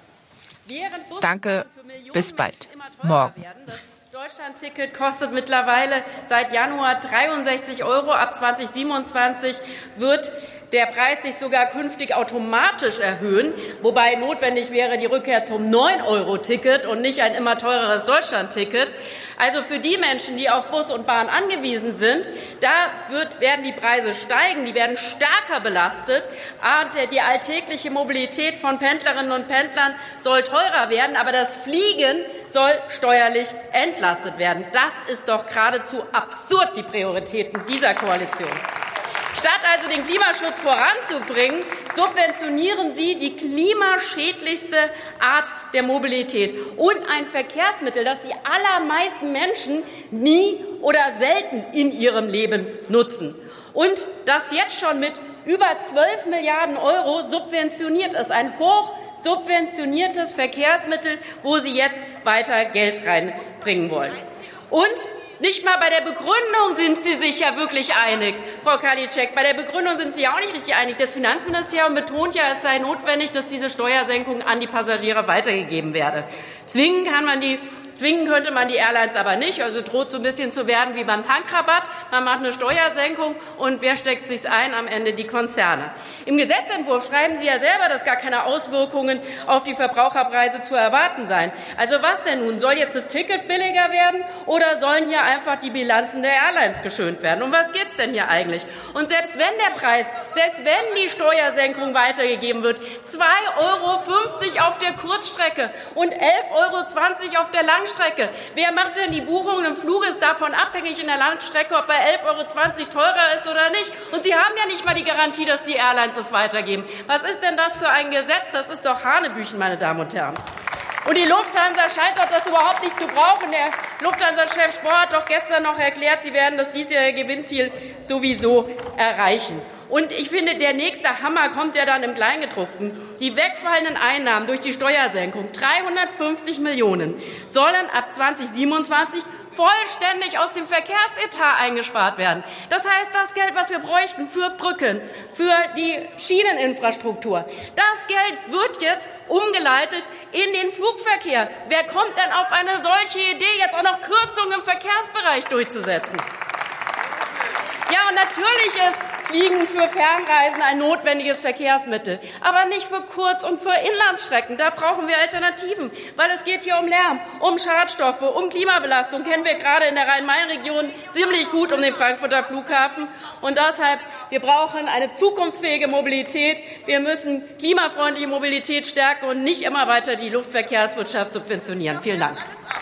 S4: Danke, bis bald. Morgen.
S12: Deutschlandticket kostet mittlerweile seit Januar 63 Euro. Ab 2027 wird der Preis sich sogar künftig automatisch erhöhen, wobei notwendig wäre die Rückkehr zum 9-Euro-Ticket und nicht ein immer teureres Deutschlandticket. Also für die Menschen, die auf Bus und Bahn angewiesen sind, werden die Preise steigen, die werden stärker belastet. Die alltägliche Mobilität von Pendlerinnen und Pendlern soll teurer werden, aber das Fliegen soll steuerlich entlastet werden. Das ist doch geradezu absurd, die Prioritäten dieser Koalition. Statt also den Klimaschutz voranzubringen, subventionieren Sie die klimaschädlichste Art der Mobilität und ein Verkehrsmittel, das die allermeisten Menschen nie oder selten in ihrem Leben nutzen. Und das jetzt schon mit über 12 Milliarden Euro subventioniert ist. Ein hoch subventioniertes Verkehrsmittel, wo Sie jetzt weiter Geld reinbringen wollen. Und nicht mal bei der Begründung sind Sie sich ja wirklich einig, Frau Karliczek. Bei der Begründung sind Sie ja auch nicht richtig einig. Das Finanzministerium betont ja, es sei notwendig, dass diese Steuersenkung an die Passagiere weitergegeben werde. Zwingen könnte man die Airlines aber nicht. Also droht so ein bisschen zu werden wie beim Tankrabatt. Man macht eine Steuersenkung und wer steckt sich's ein? Am Ende die Konzerne. Im Gesetzentwurf schreiben Sie ja selber, dass gar keine Auswirkungen auf die Verbraucherpreise zu erwarten seien. Also was denn nun? Soll jetzt das Ticket billiger werden oder sollen hier einfach die Bilanzen der Airlines geschönt werden? Um was geht's denn hier eigentlich? Und selbst wenn die Steuersenkung weitergegeben wird, 2,50 Euro auf der Kurzstrecke und 11,20 Euro auf der Langstrecke. Wer macht denn die Buchungen im Flug? Ist davon abhängig in der Langstrecke, ob bei 11,20 Euro teurer ist oder nicht. Und Sie haben ja nicht mal die Garantie, dass die Airlines das weitergeben. Was ist denn das für ein Gesetz? Das ist doch Hanebüchen, meine Damen und Herren. Und die Lufthansa scheint doch das überhaupt nicht zu brauchen. Der Lufthansa-Chef Spohr hat doch gestern noch erklärt, sie werden das diesjährige Gewinnziel sowieso erreichen. Und ich finde, der nächste Hammer kommt ja dann im Kleingedruckten. Die wegfallenden Einnahmen durch die Steuersenkung, 350 Millionen, sollen ab 2027 vollständig aus dem Verkehrsetat eingespart werden. Das heißt, das Geld, was wir bräuchten für Brücken, für die Schieneninfrastruktur, das Geld wird jetzt umgeleitet in den Flugverkehr. Wer kommt denn auf eine solche Idee, jetzt auch noch Kürzungen im Verkehrsbereich durchzusetzen? Ja, und natürlich ist Fliegen für Fernreisen ein notwendiges Verkehrsmittel, aber nicht für Kurz- und für Inlandsstrecken. Da brauchen wir Alternativen, weil es geht hier um Lärm, um Schadstoffe, um Klimabelastung. Kennen wir gerade in der Rhein-Main-Region ziemlich gut um den Frankfurter Flughafen. Und deshalb, wir brauchen eine zukunftsfähige Mobilität. Wir müssen klimafreundliche Mobilität stärken und nicht immer weiter die Luftverkehrswirtschaft subventionieren. Vielen Dank.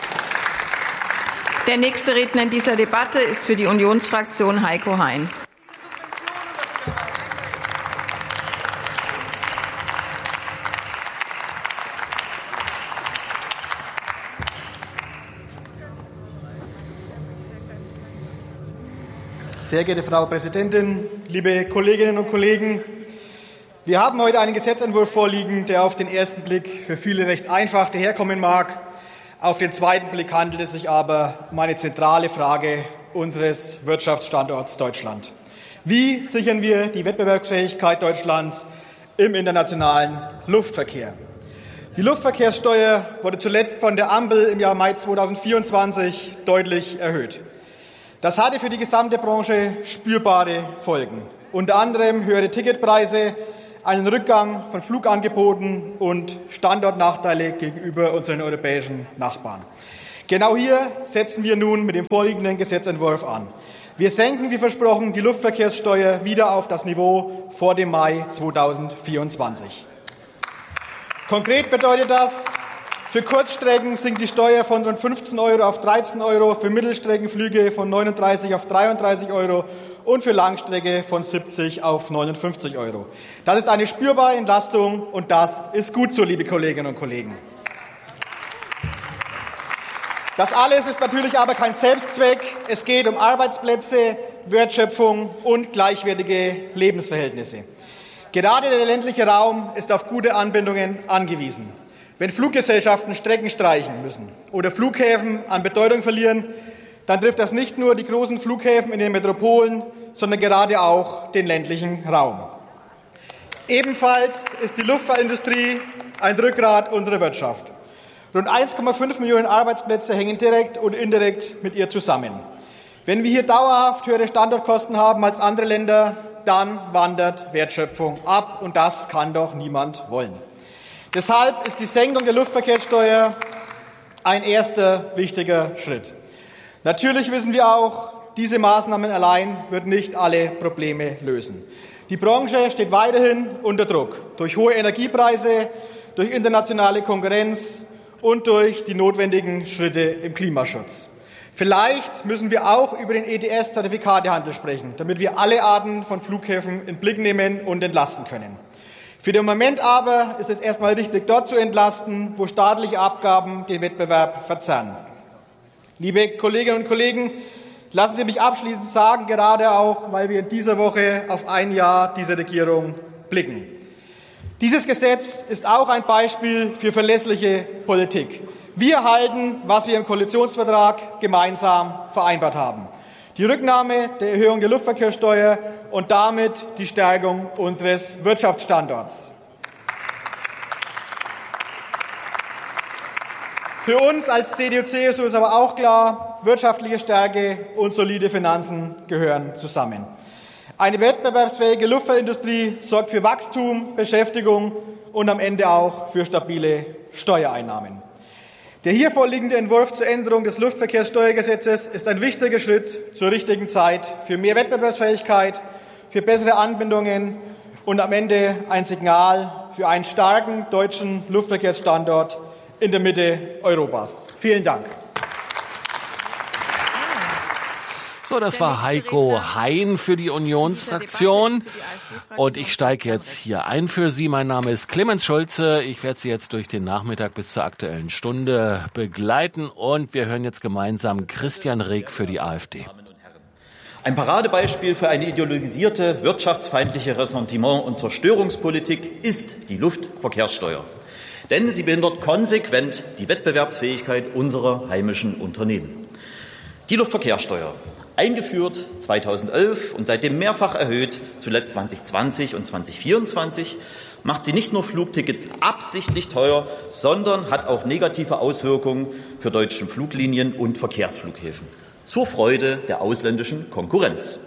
S2: Der nächste Redner in dieser Debatte ist für die Unionsfraktion Heiko Hein.
S13: Sehr geehrte Frau Präsidentin, liebe Kolleginnen und Kollegen! Wir haben heute einen Gesetzentwurf vorliegen, der auf den ersten Blick für viele recht einfach daherkommen mag. Auf den zweiten Blick handelt es sich aber um eine zentrale Frage unseres Wirtschaftsstandorts Deutschland. Wie sichern wir die Wettbewerbsfähigkeit Deutschlands im internationalen Luftverkehr? Die Luftverkehrssteuer wurde zuletzt von der Ampel im Jahr Mai 2024 deutlich erhöht. Das hatte für die gesamte Branche spürbare Folgen. Unter anderem höhere Ticketpreise, einen Rückgang von Flugangeboten und Standortnachteile gegenüber unseren europäischen Nachbarn. Genau hier setzen wir nun mit dem vorliegenden Gesetzentwurf an. Wir senken, wie versprochen, die Luftverkehrssteuer wieder auf das Niveau vor dem Mai 2024. Konkret bedeutet das, für Kurzstrecken sinkt die Steuer von rund 15 € auf 13 €, für Mittelstreckenflüge von 39 auf 33 € und für Langstrecke von 70 auf 59 €. Das ist eine spürbare Entlastung und das ist gut so, liebe Kolleginnen und Kollegen. Das alles ist natürlich aber kein Selbstzweck. Es geht um Arbeitsplätze, Wertschöpfung und gleichwertige Lebensverhältnisse. Gerade der ländliche Raum ist auf gute Anbindungen angewiesen. Wenn Fluggesellschaften Strecken streichen müssen oder Flughäfen an Bedeutung verlieren, dann trifft das nicht nur die großen Flughäfen in den Metropolen, sondern gerade auch den ländlichen Raum. Ebenfalls ist die Luftfahrtindustrie ein Rückgrat unserer Wirtschaft. Rund 1,5 Millionen Arbeitsplätze hängen direkt und indirekt mit ihr zusammen. Wenn wir hier dauerhaft höhere Standortkosten haben als andere Länder, dann wandert Wertschöpfung ab, und das kann doch niemand wollen. Deshalb ist die Senkung der Luftverkehrssteuer ein erster wichtiger Schritt. Natürlich wissen wir auch, diese Maßnahmen allein wird nicht alle Probleme lösen. Die Branche steht weiterhin unter Druck durch hohe Energiepreise, durch internationale Konkurrenz und durch die notwendigen Schritte im Klimaschutz. Vielleicht müssen wir auch über den ETS-Zertifikatehandel sprechen, damit wir alle Arten von Flughäfen in Blick nehmen und entlasten können. Für den Moment aber ist es erstmal richtig, dort zu entlasten, wo staatliche Abgaben den Wettbewerb verzerren. Liebe Kolleginnen und Kollegen, lassen Sie mich abschließend sagen, gerade auch, weil wir in dieser Woche auf ein Jahr dieser Regierung blicken. Dieses Gesetz ist auch ein Beispiel für verlässliche Politik. Wir halten, was wir im Koalitionsvertrag gemeinsam vereinbart haben. Die Rücknahme der Erhöhung der Luftverkehrssteuer und damit die Stärkung unseres Wirtschaftsstandorts. Für uns als CDU-CSU ist aber auch klar, wirtschaftliche Stärke und solide Finanzen gehören zusammen. Eine wettbewerbsfähige Luftfahrtindustrie sorgt für Wachstum, Beschäftigung und am Ende auch für stabile Steuereinnahmen. Der hier vorliegende Entwurf zur Änderung des Luftverkehrssteuergesetzes ist ein wichtiger Schritt zur richtigen Zeit für mehr Wettbewerbsfähigkeit, für bessere Anbindungen und am Ende ein Signal für einen starken deutschen Luftverkehrsstandort in der Mitte Europas. Vielen Dank.
S14: So, das war Heiko Hein für die Unionsfraktion. Und ich steige jetzt hier ein für Sie. Mein Name ist Clemens Schulze. Ich werde Sie jetzt durch den Nachmittag bis zur Aktuellen Stunde begleiten. Und wir hören jetzt gemeinsam Christian Reg für die AfD.
S15: Ein Paradebeispiel für eine ideologisierte, wirtschaftsfeindliche Ressentiment- und Zerstörungspolitik ist die Luftverkehrssteuer. Denn sie behindert konsequent die Wettbewerbsfähigkeit unserer heimischen Unternehmen. Die Luftverkehrssteuer, eingeführt 2011 und seitdem mehrfach erhöht, zuletzt 2020 und 2024, macht sie nicht nur Flugtickets absichtlich teuer, sondern hat auch negative Auswirkungen für deutsche Fluglinien und Verkehrsflughäfen. Zur Freude der ausländischen Konkurrenz.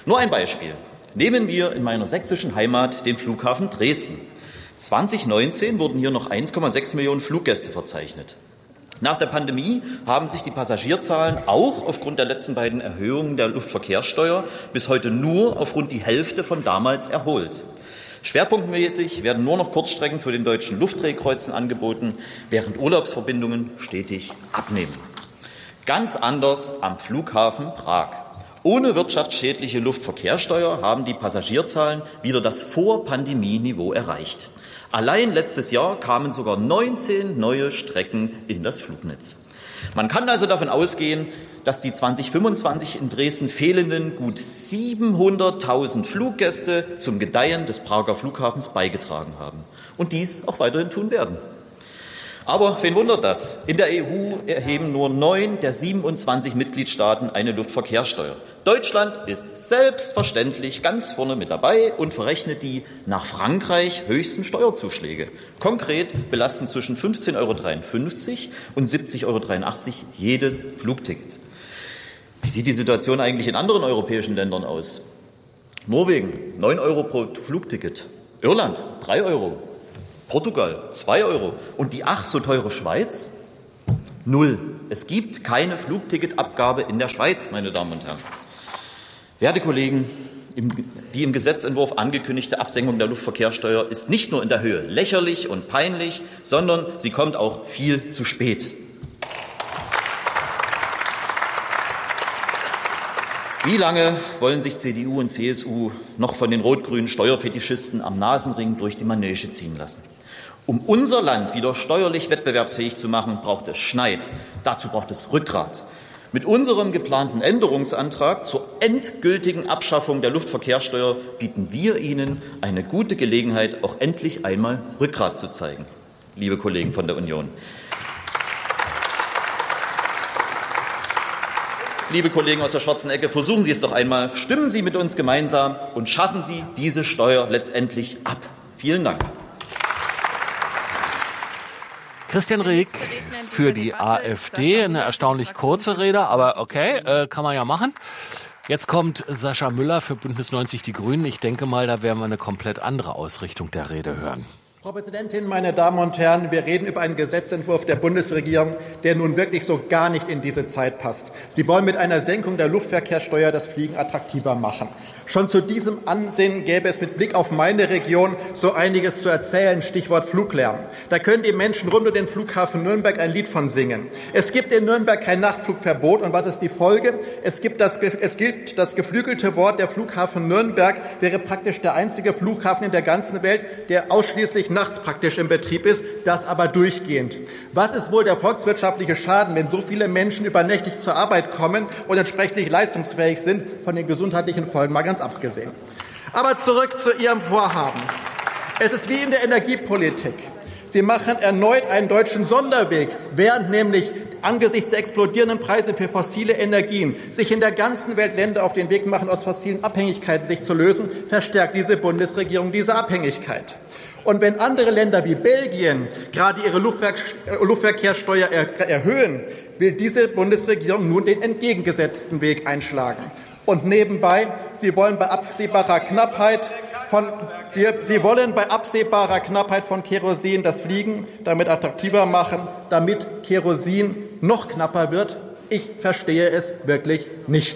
S15: Nur ein Beispiel. Nehmen wir in meiner sächsischen Heimat den Flughafen Dresden. 2019 wurden hier noch 1,6 Millionen Fluggäste verzeichnet. Nach der Pandemie haben sich die Passagierzahlen auch aufgrund der letzten beiden Erhöhungen der Luftverkehrssteuer bis heute nur auf rund die Hälfte von damals erholt. Schwerpunktmäßig werden nur noch Kurzstrecken zu den deutschen Luftdrehkreuzen angeboten, während Urlaubsverbindungen stetig abnehmen. Ganz anders am Flughafen Prag. Ohne wirtschaftsschädliche Luftverkehrssteuer haben die Passagierzahlen wieder das Vor-Pandemie-Niveau erreicht. Allein letztes Jahr kamen sogar 19 neue Strecken in das Flugnetz. Man kann also davon ausgehen, dass die 2025 in Dresden fehlenden gut 700.000 Fluggäste zum Gedeihen des Prager Flughafens beigetragen haben und dies auch weiterhin tun werden. Aber wen wundert das? In der EU erheben nur 9 der 27 Mitgliedstaaten eine Luftverkehrssteuer. Deutschland ist selbstverständlich ganz vorne mit dabei und verrechnet die nach Frankreich höchsten Steuerzuschläge. Konkret belasten zwischen 15,53 € und 70,83 € jedes Flugticket. Wie sieht die Situation eigentlich in anderen europäischen Ländern aus? Norwegen 9 € pro Flugticket, Irland 3 €. Portugal 2 € und die ach so teure Schweiz 0. Es gibt keine Flugticketabgabe in der Schweiz, meine Damen und Herren. Werte Kollegen, die im Gesetzentwurf angekündigte Absenkung der Luftverkehrssteuer ist nicht nur in der Höhe lächerlich und peinlich, sondern sie kommt auch viel zu spät. Wie lange wollen sich CDU und CSU noch von den rot-grünen Steuerfetischisten am Nasenring durch die Manege ziehen lassen? Um unser Land wieder steuerlich wettbewerbsfähig zu machen, braucht es Schneid. Dazu braucht es Rückgrat. Mit unserem geplanten Änderungsantrag zur endgültigen Abschaffung der Luftverkehrssteuer bieten wir Ihnen eine gute Gelegenheit, auch endlich einmal Rückgrat zu zeigen, liebe Kollegen von der Union. Liebe Kollegen aus der schwarzen Ecke, versuchen Sie es doch einmal. Stimmen Sie mit uns gemeinsam und schaffen Sie diese Steuer letztendlich ab. Vielen Dank.
S14: Christian Rieck für die AfD. Eine erstaunlich kurze Rede, aber okay, kann man ja machen. Jetzt kommt Sascha Müller für Bündnis 90 Die Grünen. Ich denke mal, da werden wir eine komplett andere Ausrichtung der Rede hören.
S16: Frau Präsidentin, meine Damen und Herren, wir reden über einen Gesetzentwurf der Bundesregierung, der nun wirklich so gar nicht in diese Zeit passt. Sie wollen mit einer Senkung der Luftverkehrssteuer das Fliegen attraktiver machen. Schon zu diesem Ansinnen gäbe es mit Blick auf meine Region so einiges zu erzählen, Stichwort Fluglärm. Da können die Menschen rund um den Flughafen Nürnberg ein Lied von singen. Es gibt in Nürnberg kein Nachtflugverbot und was ist die Folge? Es gilt das geflügelte Wort, der Flughafen Nürnberg wäre praktisch der einzige Flughafen in der ganzen Welt, der ausschließlich nachts praktisch im Betrieb ist, das aber durchgehend. Was ist wohl der volkswirtschaftliche Schaden, wenn so viele Menschen übernächtig zur Arbeit kommen und entsprechend nicht leistungsfähig sind, von den gesundheitlichen Folgen mal ganz abgesehen. Aber zurück zu Ihrem Vorhaben. Es ist wie in der Energiepolitik. Sie machen erneut einen deutschen Sonderweg, während nämlich angesichts der explodierenden Preise für fossile Energien sich in der ganzen Welt Länder auf den Weg machen, aus fossilen Abhängigkeiten sich zu lösen, verstärkt diese Bundesregierung diese Abhängigkeit. Und wenn andere Länder wie Belgien gerade ihre Luftverkehrssteuer erhöhen, will diese Bundesregierung nun den entgegengesetzten Weg einschlagen. Und nebenbei, Sie wollen bei absehbarer Knappheit von Kerosin das Fliegen damit attraktiver machen, damit Kerosin noch knapper wird. Ich verstehe es wirklich nicht.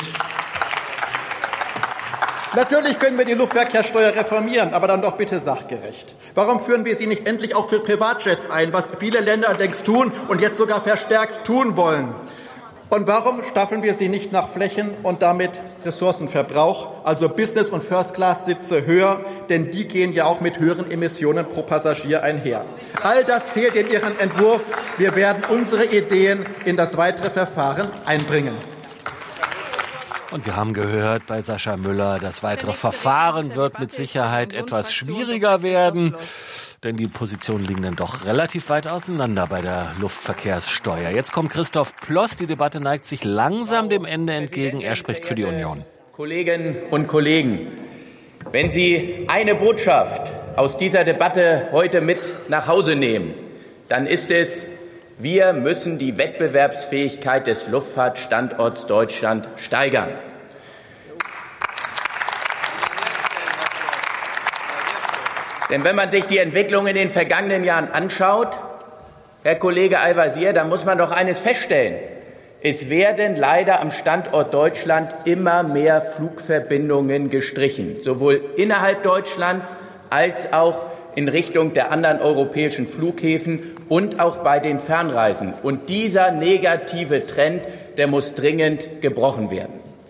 S16: Natürlich können wir die Luftverkehrssteuer reformieren, aber dann doch bitte sachgerecht. Warum führen wir sie nicht endlich auch für Privatjets ein, was viele Länder längst tun und jetzt sogar verstärkt tun wollen? Und warum staffeln wir sie nicht nach Flächen und damit Ressourcenverbrauch, also Business- und First-Class-Sitze höher, denn die gehen ja auch mit höheren Emissionen pro Passagier einher. All das fehlt in Ihrem Entwurf. Wir werden unsere Ideen in das weitere Verfahren einbringen.
S14: Und wir haben gehört bei Sascha Müller, das weitere Verfahren wird mit Sicherheit etwas schwieriger werden, denn die Positionen liegen dann doch relativ weit auseinander bei der Luftverkehrssteuer. Jetzt kommt Christoph Ploss, die Debatte neigt sich langsam dem Ende entgegen, er spricht für die Union.
S17: Kolleginnen und Kollegen, wenn Sie eine Botschaft aus dieser Debatte heute mit nach Hause nehmen, dann ist es: Wir müssen die Wettbewerbsfähigkeit des Luftfahrtstandorts Deutschland steigern. Denn wenn man sich die Entwicklung in den vergangenen Jahren anschaut, Herr Kollege Al-Wazir, dann muss man doch eines feststellen. Es werden leider am Standort Deutschland immer mehr Flugverbindungen gestrichen, sowohl innerhalb Deutschlands als auch in Richtung der anderen europäischen Flughäfen und auch bei den Fernreisen. Und dieser negative Trend, der muss dringend gebrochen werden.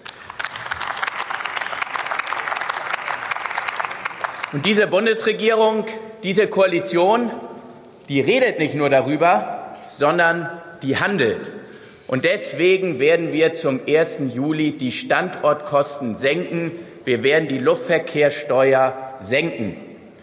S17: Und diese Bundesregierung, diese Koalition, die redet nicht nur darüber, sondern die handelt. Und deswegen werden wir zum 1. Juli die Standortkosten senken. Wir werden die Luftverkehrssteuer senken.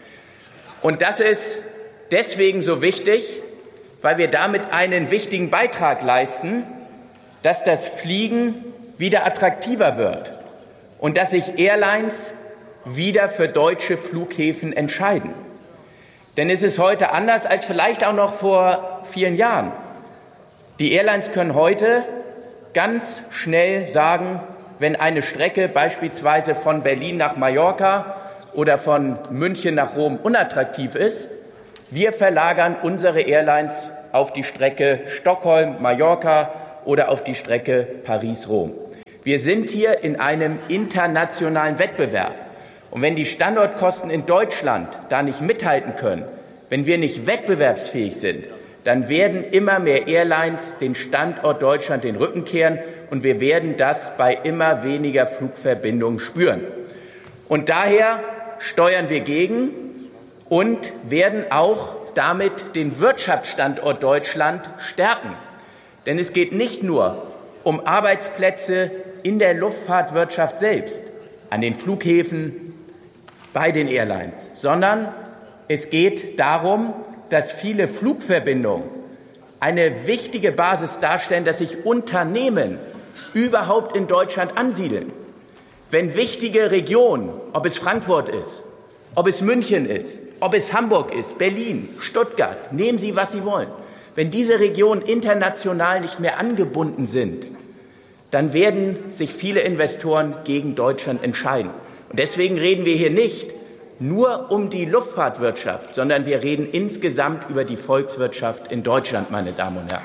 S17: Und das ist deswegen so wichtig, weil wir damit einen wichtigen Beitrag leisten, dass das Fliegen wieder attraktiver wird und dass sich Airlines wieder für deutsche Flughäfen entscheiden. Denn es ist heute anders als vielleicht auch noch vor vielen Jahren. Die Airlines können heute ganz schnell sagen, wenn eine Strecke beispielsweise von Berlin nach Mallorca oder von München nach Rom unattraktiv ist, wir verlagern unsere Airlines auf die Strecke Stockholm-Mallorca oder auf die Strecke Paris-Rom. Wir sind hier in einem internationalen Wettbewerb. Und wenn die Standortkosten in Deutschland da nicht mithalten können, wenn wir nicht wettbewerbsfähig sind, dann werden immer mehr Airlines den Standort Deutschland den Rücken kehren und wir werden das bei immer weniger Flugverbindungen spüren. Und daher steuern wir gegen und werden auch damit den Wirtschaftsstandort Deutschland stärken. Denn es geht nicht nur um Arbeitsplätze in der Luftfahrtwirtschaft selbst, an den Flughäfen, bei den Airlines, sondern es geht darum, dass viele Flugverbindungen eine wichtige Basis darstellen, dass sich Unternehmen überhaupt in Deutschland ansiedeln. Wenn wichtige Regionen, ob es Frankfurt ist, ob es München ist, ob es Hamburg ist, Berlin, Stuttgart, nehmen Sie, was Sie wollen. Wenn diese Regionen international nicht mehr angebunden sind, dann werden sich viele Investoren gegen Deutschland entscheiden. Und deswegen reden wir hier nicht nur um die Luftfahrtwirtschaft, sondern wir reden insgesamt über die Volkswirtschaft in Deutschland, meine Damen und Herren.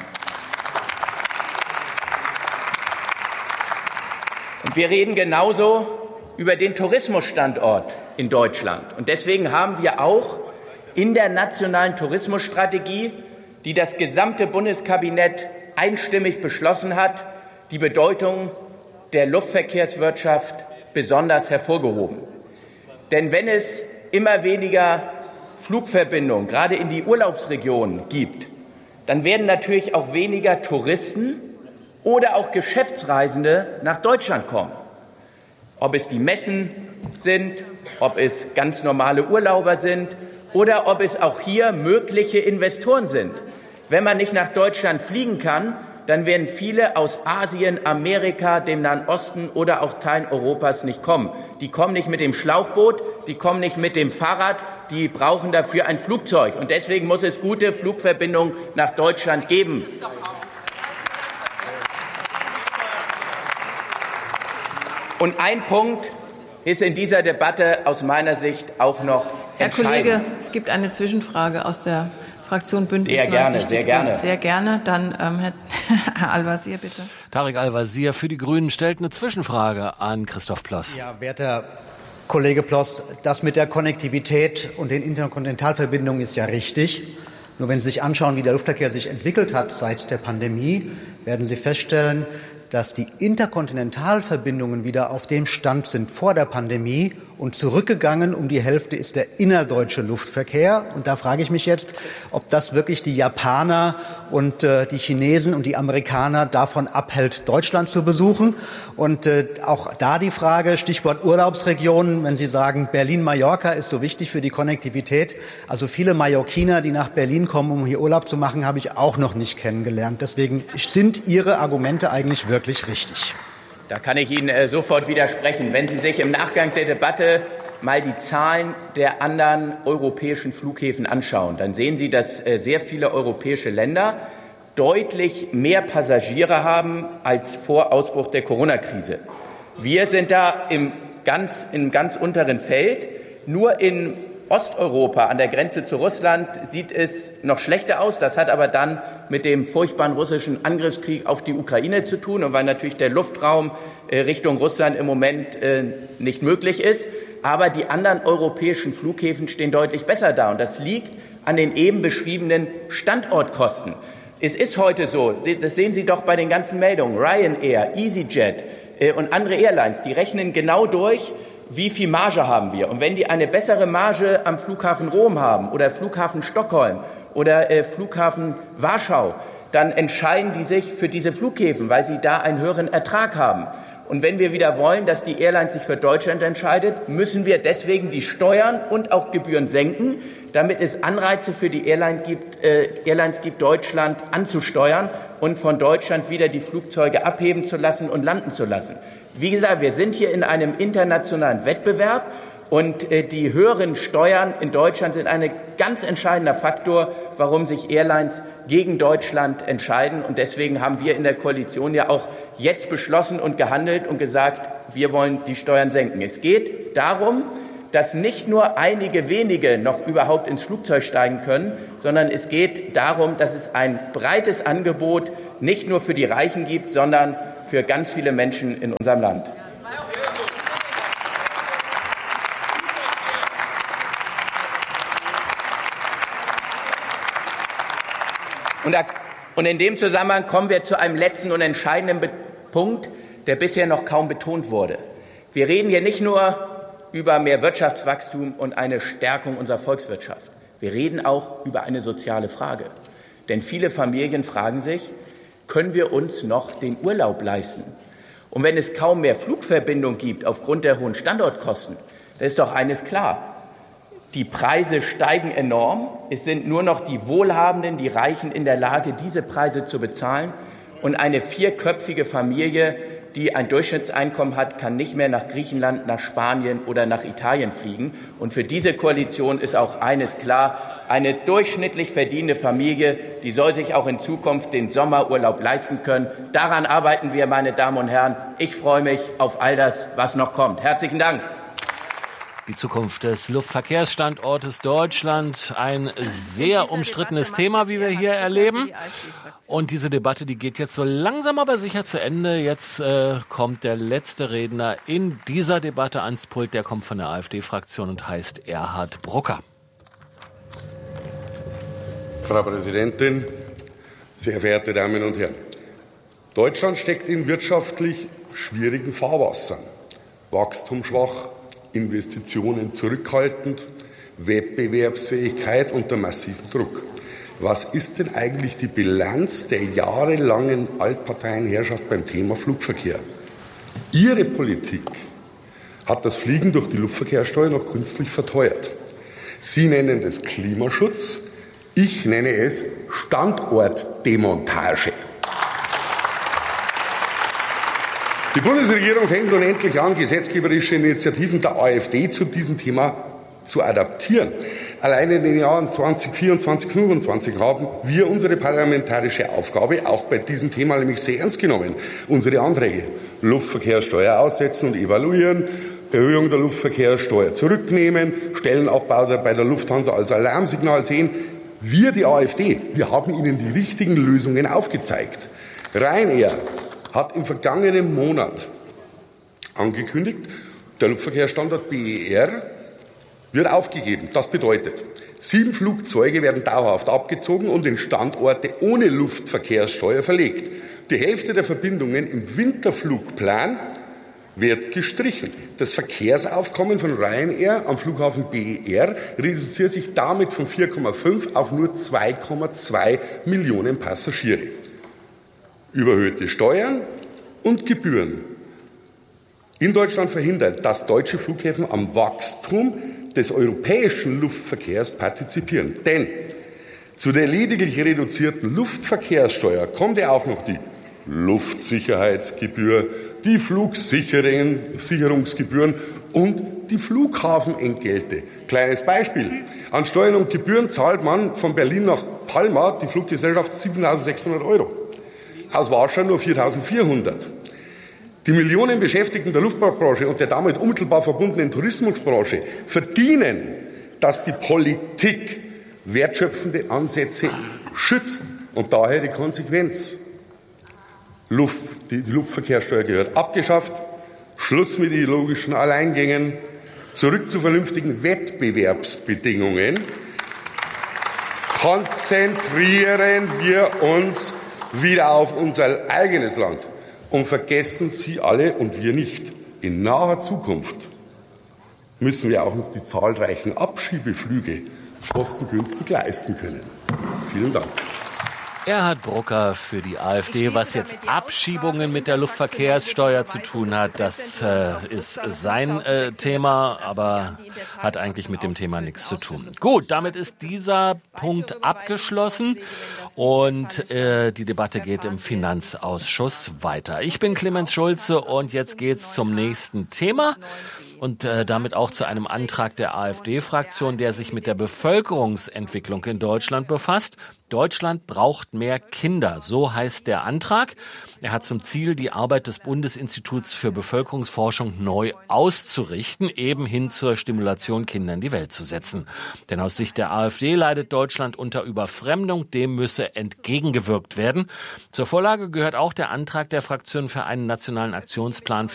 S17: Und wir reden genauso über den Tourismusstandort in Deutschland. Und deswegen haben wir auch in der nationalen Tourismusstrategie, die das gesamte Bundeskabinett einstimmig beschlossen hat, die Bedeutung der Luftverkehrswirtschaft besonders hervorgehoben. Denn wenn es immer weniger Flugverbindungen, gerade in die Urlaubsregionen, gibt, dann werden natürlich auch weniger Touristen oder auch Geschäftsreisende nach Deutschland kommen. Ob es die Messen sind, ob es ganz normale Urlauber sind oder ob es auch hier mögliche Investoren sind. Wenn man nicht nach Deutschland fliegen kann, dann werden viele aus Asien, Amerika, dem Nahen Osten oder auch Teilen Europas nicht kommen. Die kommen nicht mit dem Schlauchboot, die kommen nicht mit dem Fahrrad, die brauchen dafür ein Flugzeug. Und deswegen muss es gute Flugverbindungen nach Deutschland geben. Und ein Punkt ist in dieser Debatte aus meiner Sicht auch noch entscheidend.
S2: Herr Kollege, es gibt eine Zwischenfrage aus der Fraktion Bündnis 90.
S17: Sehr gerne.
S2: Sehr gerne. Dann Herr Al-Wazir, bitte.
S14: Tarek Al-Wazir für die Grünen stellt eine Zwischenfrage an Christoph Ploss.
S10: Ja, werter Kollege Ploss, das mit der Konnektivität und den Interkontinentalverbindungen ist ja richtig. Nur wenn Sie sich anschauen, wie der Luftverkehr sich entwickelt hat seit der Pandemie, werden Sie feststellen, dass die Interkontinentalverbindungen wieder auf dem Stand sind vor der Pandemie und zurückgegangen um die Hälfte ist der innerdeutsche Luftverkehr. Und da frage ich mich jetzt, ob das wirklich die Japaner und die Chinesen und die Amerikaner davon abhält, Deutschland zu besuchen. Und auch da die Frage, Stichwort Urlaubsregionen, wenn Sie sagen, Berlin-Mallorca ist so wichtig für die Konnektivität. Also viele Mallorquiner, die nach Berlin kommen, um hier Urlaub zu machen, habe ich auch noch nicht kennengelernt. Deswegen sind Ihre Argumente eigentlich wirklich richtig.
S17: Da kann ich Ihnen sofort widersprechen. Wenn Sie sich im Nachgang der Debatte mal die Zahlen der anderen europäischen Flughäfen anschauen, dann sehen Sie, dass sehr viele europäische Länder deutlich mehr Passagiere haben als vor Ausbruch der Corona-Krise. Wir sind da im ganz unteren Feld. Nur in Osteuropa an der Grenze zu Russland sieht es noch schlechter aus. Das hat aber dann mit dem furchtbaren russischen Angriffskrieg auf die Ukraine zu tun und weil natürlich der Luftraum Richtung Russland im Moment nicht möglich ist. Aber die anderen europäischen Flughäfen stehen deutlich besser da. Und das liegt an den eben beschriebenen Standortkosten. Es ist heute so, das sehen Sie doch bei den ganzen Meldungen, Ryanair, EasyJet und andere Airlines, die rechnen genau durch, wie viel Marge haben wir. Und wenn die eine bessere Marge am Flughafen Rom haben oder Flughafen Stockholm oder Flughafen Warschau, dann entscheiden die sich für diese Flughäfen, weil sie da einen höheren Ertrag haben. Und wenn wir wieder wollen, dass die Airline sich für Deutschland entscheidet, müssen wir deswegen die Steuern und auch Gebühren senken, damit es Anreize für die Airlines gibt, Deutschland anzusteuern und von Deutschland wieder die Flugzeuge abheben zu lassen und landen zu lassen. Wie gesagt, wir sind hier in einem internationalen Wettbewerb. Und die höheren Steuern in Deutschland sind ein ganz entscheidender Faktor, warum sich Airlines gegen Deutschland entscheiden. Und deswegen haben wir in der Koalition ja auch jetzt beschlossen und gehandelt und gesagt, wir wollen die Steuern senken. Es geht darum, dass nicht nur einige wenige noch überhaupt ins Flugzeug steigen können, sondern es geht darum, dass es ein breites Angebot nicht nur für die Reichen gibt, sondern für ganz viele Menschen in unserem Land. Und in dem Zusammenhang kommen wir zu einem letzten und entscheidenden Punkt, der bisher noch kaum betont wurde. Wir reden hier nicht nur über mehr Wirtschaftswachstum und eine Stärkung unserer Volkswirtschaft. Wir reden auch über eine soziale Frage. Denn viele Familien fragen sich, können wir uns noch den Urlaub leisten? Und wenn es kaum mehr Flugverbindungen gibt aufgrund der hohen Standortkosten, dann ist doch eines klar. Die Preise steigen enorm. Es sind nur noch die Wohlhabenden, die Reichen in der Lage, diese Preise zu bezahlen. Und eine vierköpfige Familie, die ein Durchschnittseinkommen hat, kann nicht mehr nach Griechenland, nach Spanien oder nach Italien fliegen. Und für diese Koalition ist auch eines klar. Eine durchschnittlich verdienende Familie, die soll sich auch in Zukunft den Sommerurlaub leisten können. Daran arbeiten wir, meine Damen und Herren. Ich freue mich auf all das, was noch kommt. Herzlichen Dank.
S14: Die Zukunft des Luftverkehrsstandortes Deutschland, ein sehr umstrittenes Thema, wie wir hier erleben. Und diese Debatte, die geht jetzt so langsam aber sicher zu Ende. Jetzt kommt der letzte Redner in dieser Debatte ans Pult. Der kommt von der AfD-Fraktion und heißt Erhard Brucker.
S18: Frau Präsidentin, sehr verehrte Damen und Herren! Deutschland steckt in wirtschaftlich schwierigen Fahrwassern. Wachstumsschwach, Investitionen zurückhaltend, Wettbewerbsfähigkeit unter massivem Druck. Was ist denn eigentlich die Bilanz der jahrelangen Altparteienherrschaft beim Thema Flugverkehr? Ihre Politik hat das Fliegen durch die Luftverkehrssteuer noch künstlich verteuert. Sie nennen das Klimaschutz, ich nenne es Standortdemontage. Die Bundesregierung fängt nun endlich an, gesetzgeberische Initiativen der AfD zu diesem Thema zu adaptieren. Allein in den Jahren 2024, 2025 haben wir unsere parlamentarische Aufgabe auch bei diesem Thema nämlich sehr ernst genommen. Unsere Anträge: Luftverkehrssteuer aussetzen und evaluieren, Erhöhung der Luftverkehrssteuer zurücknehmen, Stellenabbau bei der Lufthansa als Alarmsignal sehen. Wir, die AfD, wir haben Ihnen die richtigen Lösungen aufgezeigt. Ryanair hat im vergangenen Monat angekündigt, der Luftverkehrsstandort BER wird aufgegeben. Das bedeutet, 7 Flugzeuge werden dauerhaft abgezogen und in Standorte ohne Luftverkehrssteuer verlegt. Die Hälfte der Verbindungen im Winterflugplan wird gestrichen. Das Verkehrsaufkommen von Ryanair am Flughafen BER reduziert sich damit von 4,5 auf nur 2,2 Millionen Passagiere. Überhöhte Steuern und Gebühren in Deutschland verhindern, dass deutsche Flughäfen am Wachstum des europäischen Luftverkehrs partizipieren. Denn zu der lediglich reduzierten Luftverkehrssteuer kommt ja auch noch die Luftsicherheitsgebühr, die Flugsicherungsgebühren und die Flughafenentgelte. Kleines Beispiel. An Steuern und Gebühren zahlt man von Berlin nach Palma, die Fluggesellschaft, 7.600 €. Aus Warschau nur 4.400. Die Millionen Beschäftigten der Luftfahrtbranche und der damit unmittelbar verbundenen Tourismusbranche verdienen dass die Politik wertschöpfende Ansätze schützt und daher die Konsequenz. Die Luftverkehrssteuer gehört abgeschafft, Schluss mit ideologischen Alleingängen, zurück zu vernünftigen Wettbewerbsbedingungen. Konzentrieren wir uns wieder auf unser eigenes Land und vergessen Sie alle und wir nicht. In naher Zukunft müssen wir auch noch die zahlreichen Abschiebeflüge kostengünstig leisten können. Vielen Dank.
S14: Erhard Brucker für die AfD. Was jetzt Abschiebungen mit der Luftverkehrssteuer zu tun hat, das ist sein Thema, aber hat eigentlich mit dem Thema nichts zu tun. Gut, damit ist dieser Punkt abgeschlossen und die Debatte geht im Finanzausschuss weiter. Ich bin Clemens Schulze und jetzt geht's zum nächsten Thema. Und damit auch zu einem Antrag der AfD-Fraktion, der sich mit der Bevölkerungsentwicklung in Deutschland befasst. Deutschland braucht mehr Kinder, so heißt der Antrag. Er hat zum Ziel, die Arbeit des Bundesinstituts für Bevölkerungsforschung neu auszurichten, eben hin zur Stimulation, Kinder in die Welt zu setzen. Denn aus Sicht der AfD leidet Deutschland unter Überfremdung, dem müsse entgegengewirkt werden. Zur Vorlage gehört auch der Antrag der Fraktion für einen nationalen Aktionsplan